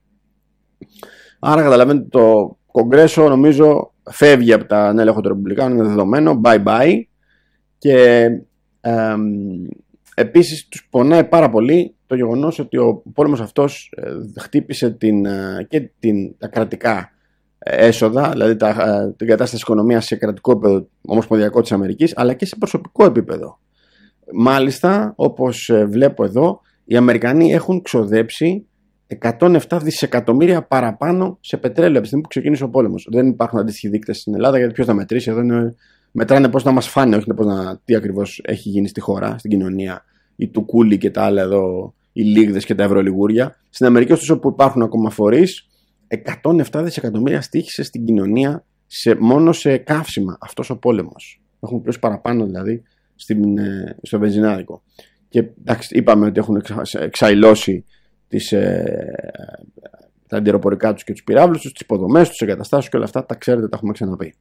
Άρα καταλαβαίνετε το Κογκρέσο νομίζω φεύγει από τα ανέλεγχο των Ρεπουμπλικάνων, είναι δεδομένο, bye bye. Και ε, επίσης τους πονάει πάρα πολύ το γεγονός ότι ο πόλεμος αυτός ε, χτύπησε την, ε, και την, τα κρατικά έσοδα, δηλαδή τα, ε, την κατάσταση οικονομίας σε κρατικό επίπεδο ομοσπονδιακό της Αμερικής, αλλά και σε προσωπικό επίπεδο. Μάλιστα, όπως ε, βλέπω εδώ, οι Αμερικανοί έχουν ξοδέψει εκατόν επτά δισεκατομμύρια παραπάνω σε πετρέλαιο από τη στιγμή που ξεκίνησε ο πόλεμος. Δεν υπάρχουν αντίστοιχοι δείκτες στην Ελλάδα, γιατί ποιος θα μετρήσει? Εδώ είναι, μετράνε πώς να μας φάνε, όχι πώς να, τι ακριβώς έχει γίνει στη χώρα, στην κοινωνία. Οι τουκούλοι και τα άλλα εδώ, οι λίγδες και τα ευρωλιγούρια. Στην Αμερική, ωστόσο, που υπάρχουν ακόμα φορείς, εκατόν επτά δισεκατομμύρια στοίχησε στην κοινωνία σε, μόνο σε καύσιμα αυτός ο πόλεμος. Έχουν πλήρως παραπάνω δηλαδή στην, στο βενζινάδικο. Και εντάξει, είπαμε ότι έχουν εξαϊλώσει τις, ε, τα αντιεροπορικά τους και τους πυράβλους τους, τις υποδομές τους, τις εγκαταστάσεις και όλα αυτά, τα ξέρετε, τα έχουμε ξαναπεί.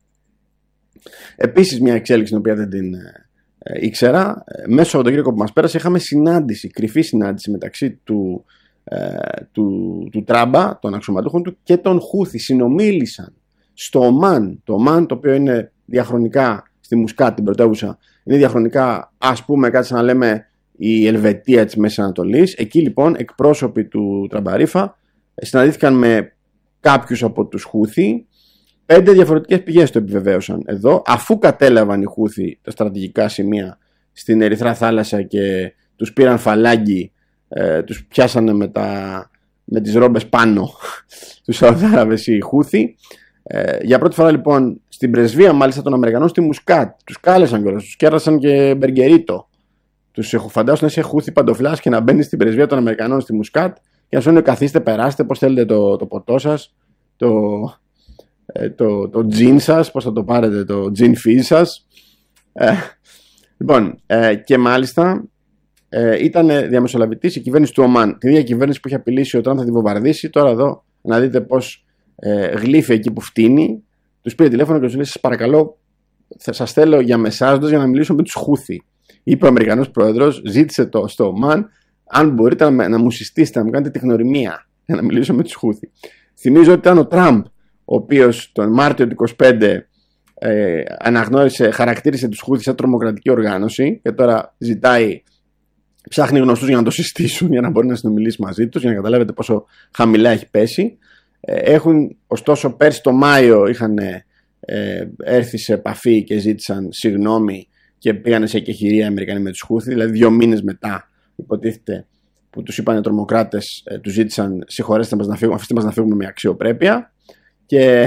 Επίσης, μια εξέλιξη την οποία δεν την ε, ήξερα, ε, μέσω από τον Σαββατοκύριακο που μας πέρασε, είχαμε συνάντηση, κρυφή συνάντηση μεταξύ του, ε, του, του Τράμπα, των αξιωματούχων του, και των Χούθι. Συνομίλησαν στο Ομάν, το Ομάν το οποίο είναι διαχρονικά στη Μουσκάτ, την πρωτεύουσα, είναι διαχρονικά, ας πούμε, κάτι σαν να λέμε η Ελβετία της Μέσης Ανατολής. Εκεί λοιπόν εκπρόσωποι του Τραμπαρίφα συναντήθηκαν με κάποιους από τους Χούθι. Πέντε διαφορετικές πηγές το επιβεβαίωσαν εδώ, αφού κατέλαβαν οι Χούθι τα στρατηγικά σημεία στην Ερυθρά Θάλασσα και τους πήραν φαλάγγι, ε, τους πιάσανε με, τα, με τις ρόμπες πάνω τους Σαουδάραβες οι Χούθι. Ε, για πρώτη φορά λοιπόν στην πρεσβεία μάλιστα των Αμερικανών στη Μουσκάτ τους κάλεσαν κιόλας, τους κέρασαν και μπεργκερίτο. Τους έχω φαντάσου να είσαι Χούθι παντοφλάς και να μπαίνει στην πρεσβεία των Αμερικανών στη Μουσκάτ και να σου λένε καθίστε, περάστε, πώς θέλετε το, το ποτό σας, το, ε, το, το τζιν σας, πώς θα το πάρετε, το τζιν φίζ σας. Ε, λοιπόν, ε, και μάλιστα ε, ήταν διαμεσολαβητής η κυβέρνηση του Ομάν, την ίδια κυβέρνηση που είχε απειλήσει ο Τραμπ θα την βομβαρδίσει. Τώρα εδώ να δείτε πώς ε, γλύφει εκεί που φτύνει. Τους πήρε τηλέφωνο και τους λέει: σας παρακαλώ, θα σας θέλω για μεσάζοντας για να μιλήσω με τους Χούθι. είπε ο Αμερικανός πρόεδρος, ζήτησε το, στο Ομάν, αν μπορείτε να, να μου συστήσετε, να μου κάνετε τεχνορημία για να μιλήσω με τους Χούθη. Θυμίζω ότι ήταν ο Τραμπ, ο οποίος τον Μάρτιο του είκοσι πέντε ε, αναγνώρισε, χαρακτήρισε τους Χούθη σαν τρομοκρατική οργάνωση και τώρα ζητάει, ψάχνει γνωστούς για να το συστήσουν, για να μπορεί να συνομιλήσει μαζί τους, για να καταλάβετε πόσο χαμηλά έχει πέσει. Ε, έχουν, ωστόσο, πέρσι το Μάιο είχαν ε, έρθει σε επαφή και ζήτησαν συγγνώμη και πήγανε σε εκεχηρία οι Αμερικανοί με τους Χούθη, δηλαδή δύο μήνες μετά, υποτίθεται, που τους είπαν τρομοκράτες, ε, τους ζήτησαν συγχωρέστε μας να φύγουμε, αφήστε μας να φύγουμε με αξιοπρέπεια. Και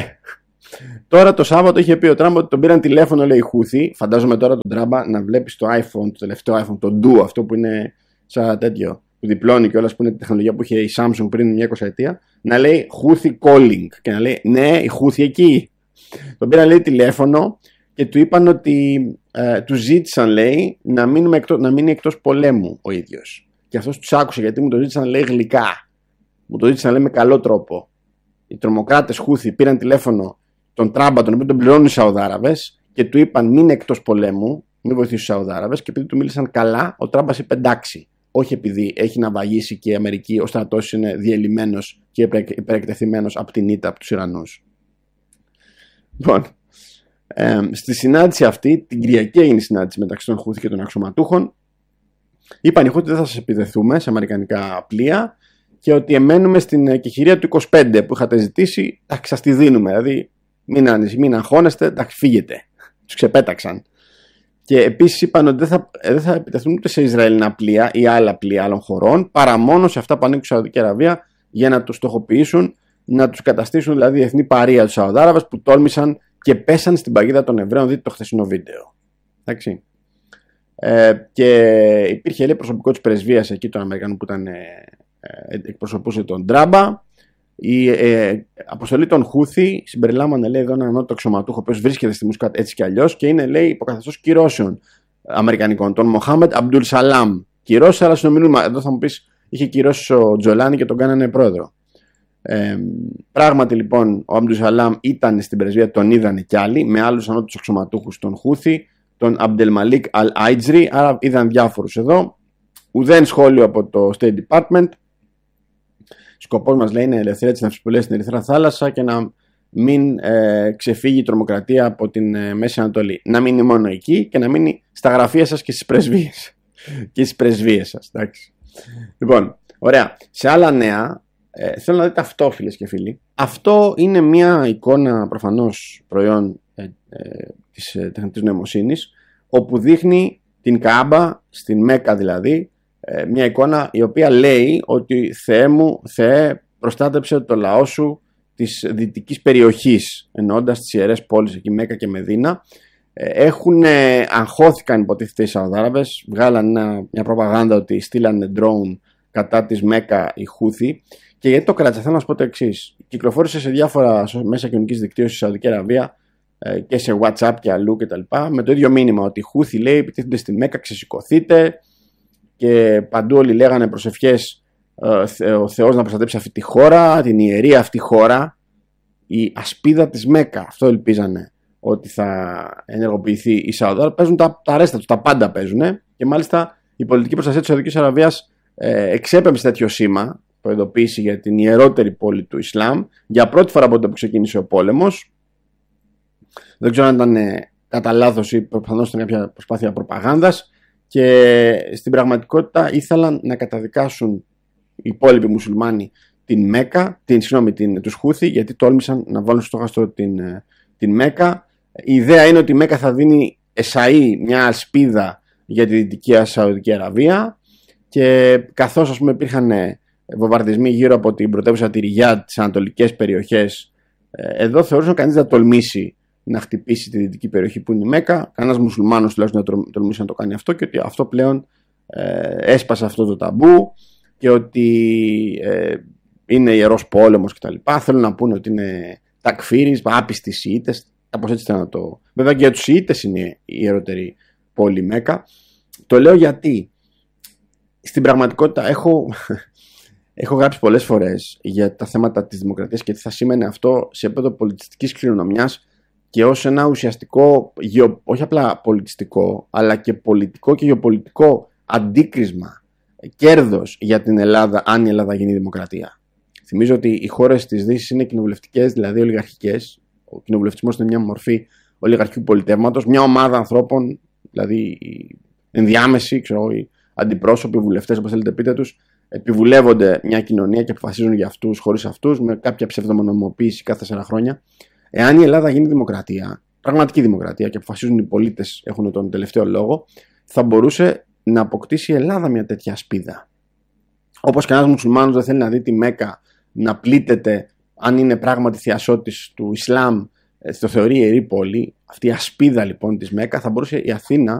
τώρα το Σάββατο είχε πει ο Τραμπ ότι τον πήραν τηλέφωνο, λέει, οι Χούθη. Φαντάζομαι τώρα τον Τραμπ να βλέπει το iPhone, το τελευταίο iPhone, το Duo, αυτό που είναι σαν τέτοιο, που διπλώνει κιόλας, που είναι τη τεχνολογία που είχε η Samsung πριν μια εικοσαετία, να λέει Χούθη calling και να λέει ναι, οι Χούθη εκεί. Τον πήραν, λέει, τηλέφωνο και του είπαν ότι ε, του ζήτησαν, λέει, να, εκτός, να μείνει εκτός πολέμου ο ίδιος. Και αυτός τους άκουσε γιατί μου το ζήτησαν, λέει, γλυκά. Μου το ζήτησαν, λέει, με καλό τρόπο. Οι τρομοκράτες Χούθη πήραν τηλέφωνο τον Τράμπα, τον οποίο τον πληρώνουν οι Σαουδάραβες, και του είπαν μην εκτός πολέμου, μην βοηθήσει τους Σαουδάραβες, και επειδή του μίλησαν καλά, ο Τράμπας είπε εντάξει. Όχι επειδή έχει να βαγίσει και η Αμερική, ο στρατός είναι διελειμμένος και υπερεκτεθειμένος από την ήττα από τους Ιρανούς. Λοιπόν, ε, στη συνάντηση αυτή, την Κυριακή έγινε η συνάντηση μεταξύ των Χούθη και των αξιωματούχων. Είπαν οι Χούθη δεν θα σας επιδεθούμε σε αμερικανικά πλοία και ότι εμένουμε στην εκεχηρία του είκοσι πέντε που είχατε ζητήσει, εντάξει, σας τη δίνουμε. Δηλαδή, μην, μην αγχώνεστε, εντάξει, φύγετε. Τους ξεπέταξαν. Και επίσης είπαν ότι δεν θα, δεν θα επιτεθούν ούτε σε Ισραηλινά πλοία ή άλλα πλοία άλλων χωρών, παρά μόνο σε αυτά που ανήκουν στη Σαουδική Αραβία, για να τους στοχοποιήσουν, να τους καταστήσουν δηλαδή διεθνή παρεία τους Σαουδάραβες που τόλμησαν και πέσαν στην παγίδα των Εβραίων. Δείτε το χθεσινό βίντεο. Εντάξει. Ε, και υπήρχε, λέει, προσωπικό της πρεσβείας εκεί των Αμερικανών που ήταν, ε, ε, εκπροσωπούσε τον Τράμπα. Η ε, αποστολή των Χούθη συμπεριλάμβανε, λέει, εδώ έναν ανώτατο αξιωματούχο, ο οποίος βρίσκεται στη Μουσκάτ έτσι κι αλλιώς και είναι, λέει, υποκαθεστώς κυρώσεων αμερικανικών, τον Μοχάμετ Αμπντούλ Σαλάμ. Κυρώσεις, αλλά συνομιλούμε. Εδώ θα μου πεις, είχε κυρώσει ο Τζολάνι και τον κάνανε πρόεδρο. Ε, πράγματι, λοιπόν, ο Αμπντούλ Σαλάμ ήταν στην πρεσβεία, τον είδανε κι άλλοι, με άλλους ανώτατους αξιωματούχους των Χούθη, τον Αμπντελμαλίκ Αλ Άιτζρι, άρα είδαν διάφορους εδώ. Ουδέν σχόλιο από το State Department. Σκοπός μας, λέει, είναι η ελευθερία της ναυσιπλοείας στην Ερυθρά Θάλασσα και να μην ε, ξεφύγει η τρομοκρατία από την ε, Μέση Ανατολή. Να μείνει μόνο εκεί και να μείνει στα γραφεία σας και στις πρεσβείες. και στις πρεσβείες σας, εντάξει. Λοιπόν, ωραία. Σε άλλα νέα, ε, θέλω να δείτε αυτό, φίλες και φίλοι. Αυτό είναι μια εικόνα, προφανώς προϊόν ε, ε, της ε, τεχνητής νοημοσύνης, όπου δείχνει την Καάμπα, στην Μέκα δηλαδή, μια εικόνα η οποία λέει ότι Θεέ μου, Θεέ, προστάτεψε το λαό σου της δυτικής περιοχής, εννοώντας τις ιερές πόλεις εκεί, Μέκα και Μεδίνα. Έχουν, αγχώθηκαν υποτίθεται οι Σαουδάραβες, βγάλαν μια προπαγάνδα ότι στείλανε drone κατά της Μέκα οι Χούθη. Και γιατί το κράτησα, θέλω να σας πω το εξής. Κυκλοφόρησε σε διάφορα μέσα κοινωνικής δικτύωσης στη Σαουδική Αραβία και σε WhatsApp και αλλού κτλ. Με το ίδιο μήνυμα ότι οι Χούθη, λέει, επιτίθενται στη Μέκα, ξεσηκωθείτε. Και παντού όλοι λέγανε προσευχές, ο Θεός να προστατέψει αυτή τη χώρα, την ιερή αυτή χώρα, η ασπίδα της Μέκα. Αυτό ελπίζανε ότι θα ενεργοποιηθεί η Σαουδάραβια. Παίζουν τα, τα ρέστα τους, τα πάντα παίζουν. Και μάλιστα η πολιτική προστασία της Σαουδικής Αραβίας ε, εξέπεμψε τέτοιο σήμα, προειδοποίηση για την ιερότερη πόλη του Ισλάμ, για πρώτη φορά από τότε που ξεκίνησε ο πόλεμος. Δεν ξέρω αν ήταν ε, κατά λάθος ή προφανώς ήταν κάποια προσπάθεια προπαγάνδας. Και στην πραγματικότητα ήθελαν να καταδικάσουν οι υπόλοιποι μουσουλμάνοι την Μέκα, την, συγγνώμη, την, τους Χούθη, γιατί τόλμησαν να βάλουν στο στόχαστρο την, την Μέκα. Η ιδέα είναι ότι η Μέκα θα δίνει εσαΐ μια ασπίδα για τη Δυτική Σαουδική Αραβία, και καθώς, ας πούμε, υπήρχαν βομβαρδισμοί γύρω από την πρωτεύουσα τη Ριγιάντ, τις ανατολικές περιοχές, εδώ θεωρούσαν κανείς να τολμήσει να χτυπήσει τη δυτική περιοχή που είναι η Μέκα. Κανένας μουσουλμάνος τουλάχιστον να τολμήσει να το κάνει αυτό, και ότι αυτό πλέον ε, έσπασε αυτό το ταμπού και ότι ε, είναι ιερός πόλεμος κτλ. Θέλουν να πούνε ότι είναι τακφίρις, άπιστοι Σιήτες, κάπως έτσι θέλω να το. Βέβαια και για τους Σιήτες είναι η ιερότερη πόλη Μέκα. Το λέω γιατί στην πραγματικότητα έχω, έχω γράψει πολλές φορές για τα θέματα της δημοκρατίας και τι θα σήμαινε αυτό σε επίπεδο πολιτιστικής κληρονομιάς και ως ένα ουσιαστικό, γεω, όχι απλά πολιτιστικό, αλλά και πολιτικό και γεωπολιτικό αντίκρισμα, κέρδος για την Ελλάδα, αν η Ελλάδα γίνει δημοκρατία. Θυμίζω ότι οι χώρες της Δύσης είναι κοινοβουλευτικές, δηλαδή ολιγαρχικές. Ο κοινοβουλευτισμός είναι μια μορφή ολιγαρχικού πολιτεύματος, μια ομάδα ανθρώπων, δηλαδή ενδιάμεση, ξέρω, οι αντιπρόσωποι, βουλευτές, όπως θέλετε πείτε τους, επιβουλεύονται μια κοινωνία και αποφασίζουν για αυτούς, χωρίς αυτούς, με κάποια ψευδομονομοποίηση κάθε τέσσερα χρόνια. Εάν η Ελλάδα γίνει δημοκρατία, πραγματική δημοκρατία, και αποφασίζουν οι πολίτες, έχουν τον τελευταίο λόγο, θα μπορούσε να αποκτήσει η Ελλάδα μια τέτοια ασπίδα. Όπως κανένας μουσουλμάνος δεν θέλει να δει τη Μέκα να πλήττεται, αν είναι πράγματι θειασότης του Ισλάμ, το θεωρεί ιερή πόλη. Αυτή η ασπίδα λοιπόν της Μέκα, θα μπορούσε η Αθήνα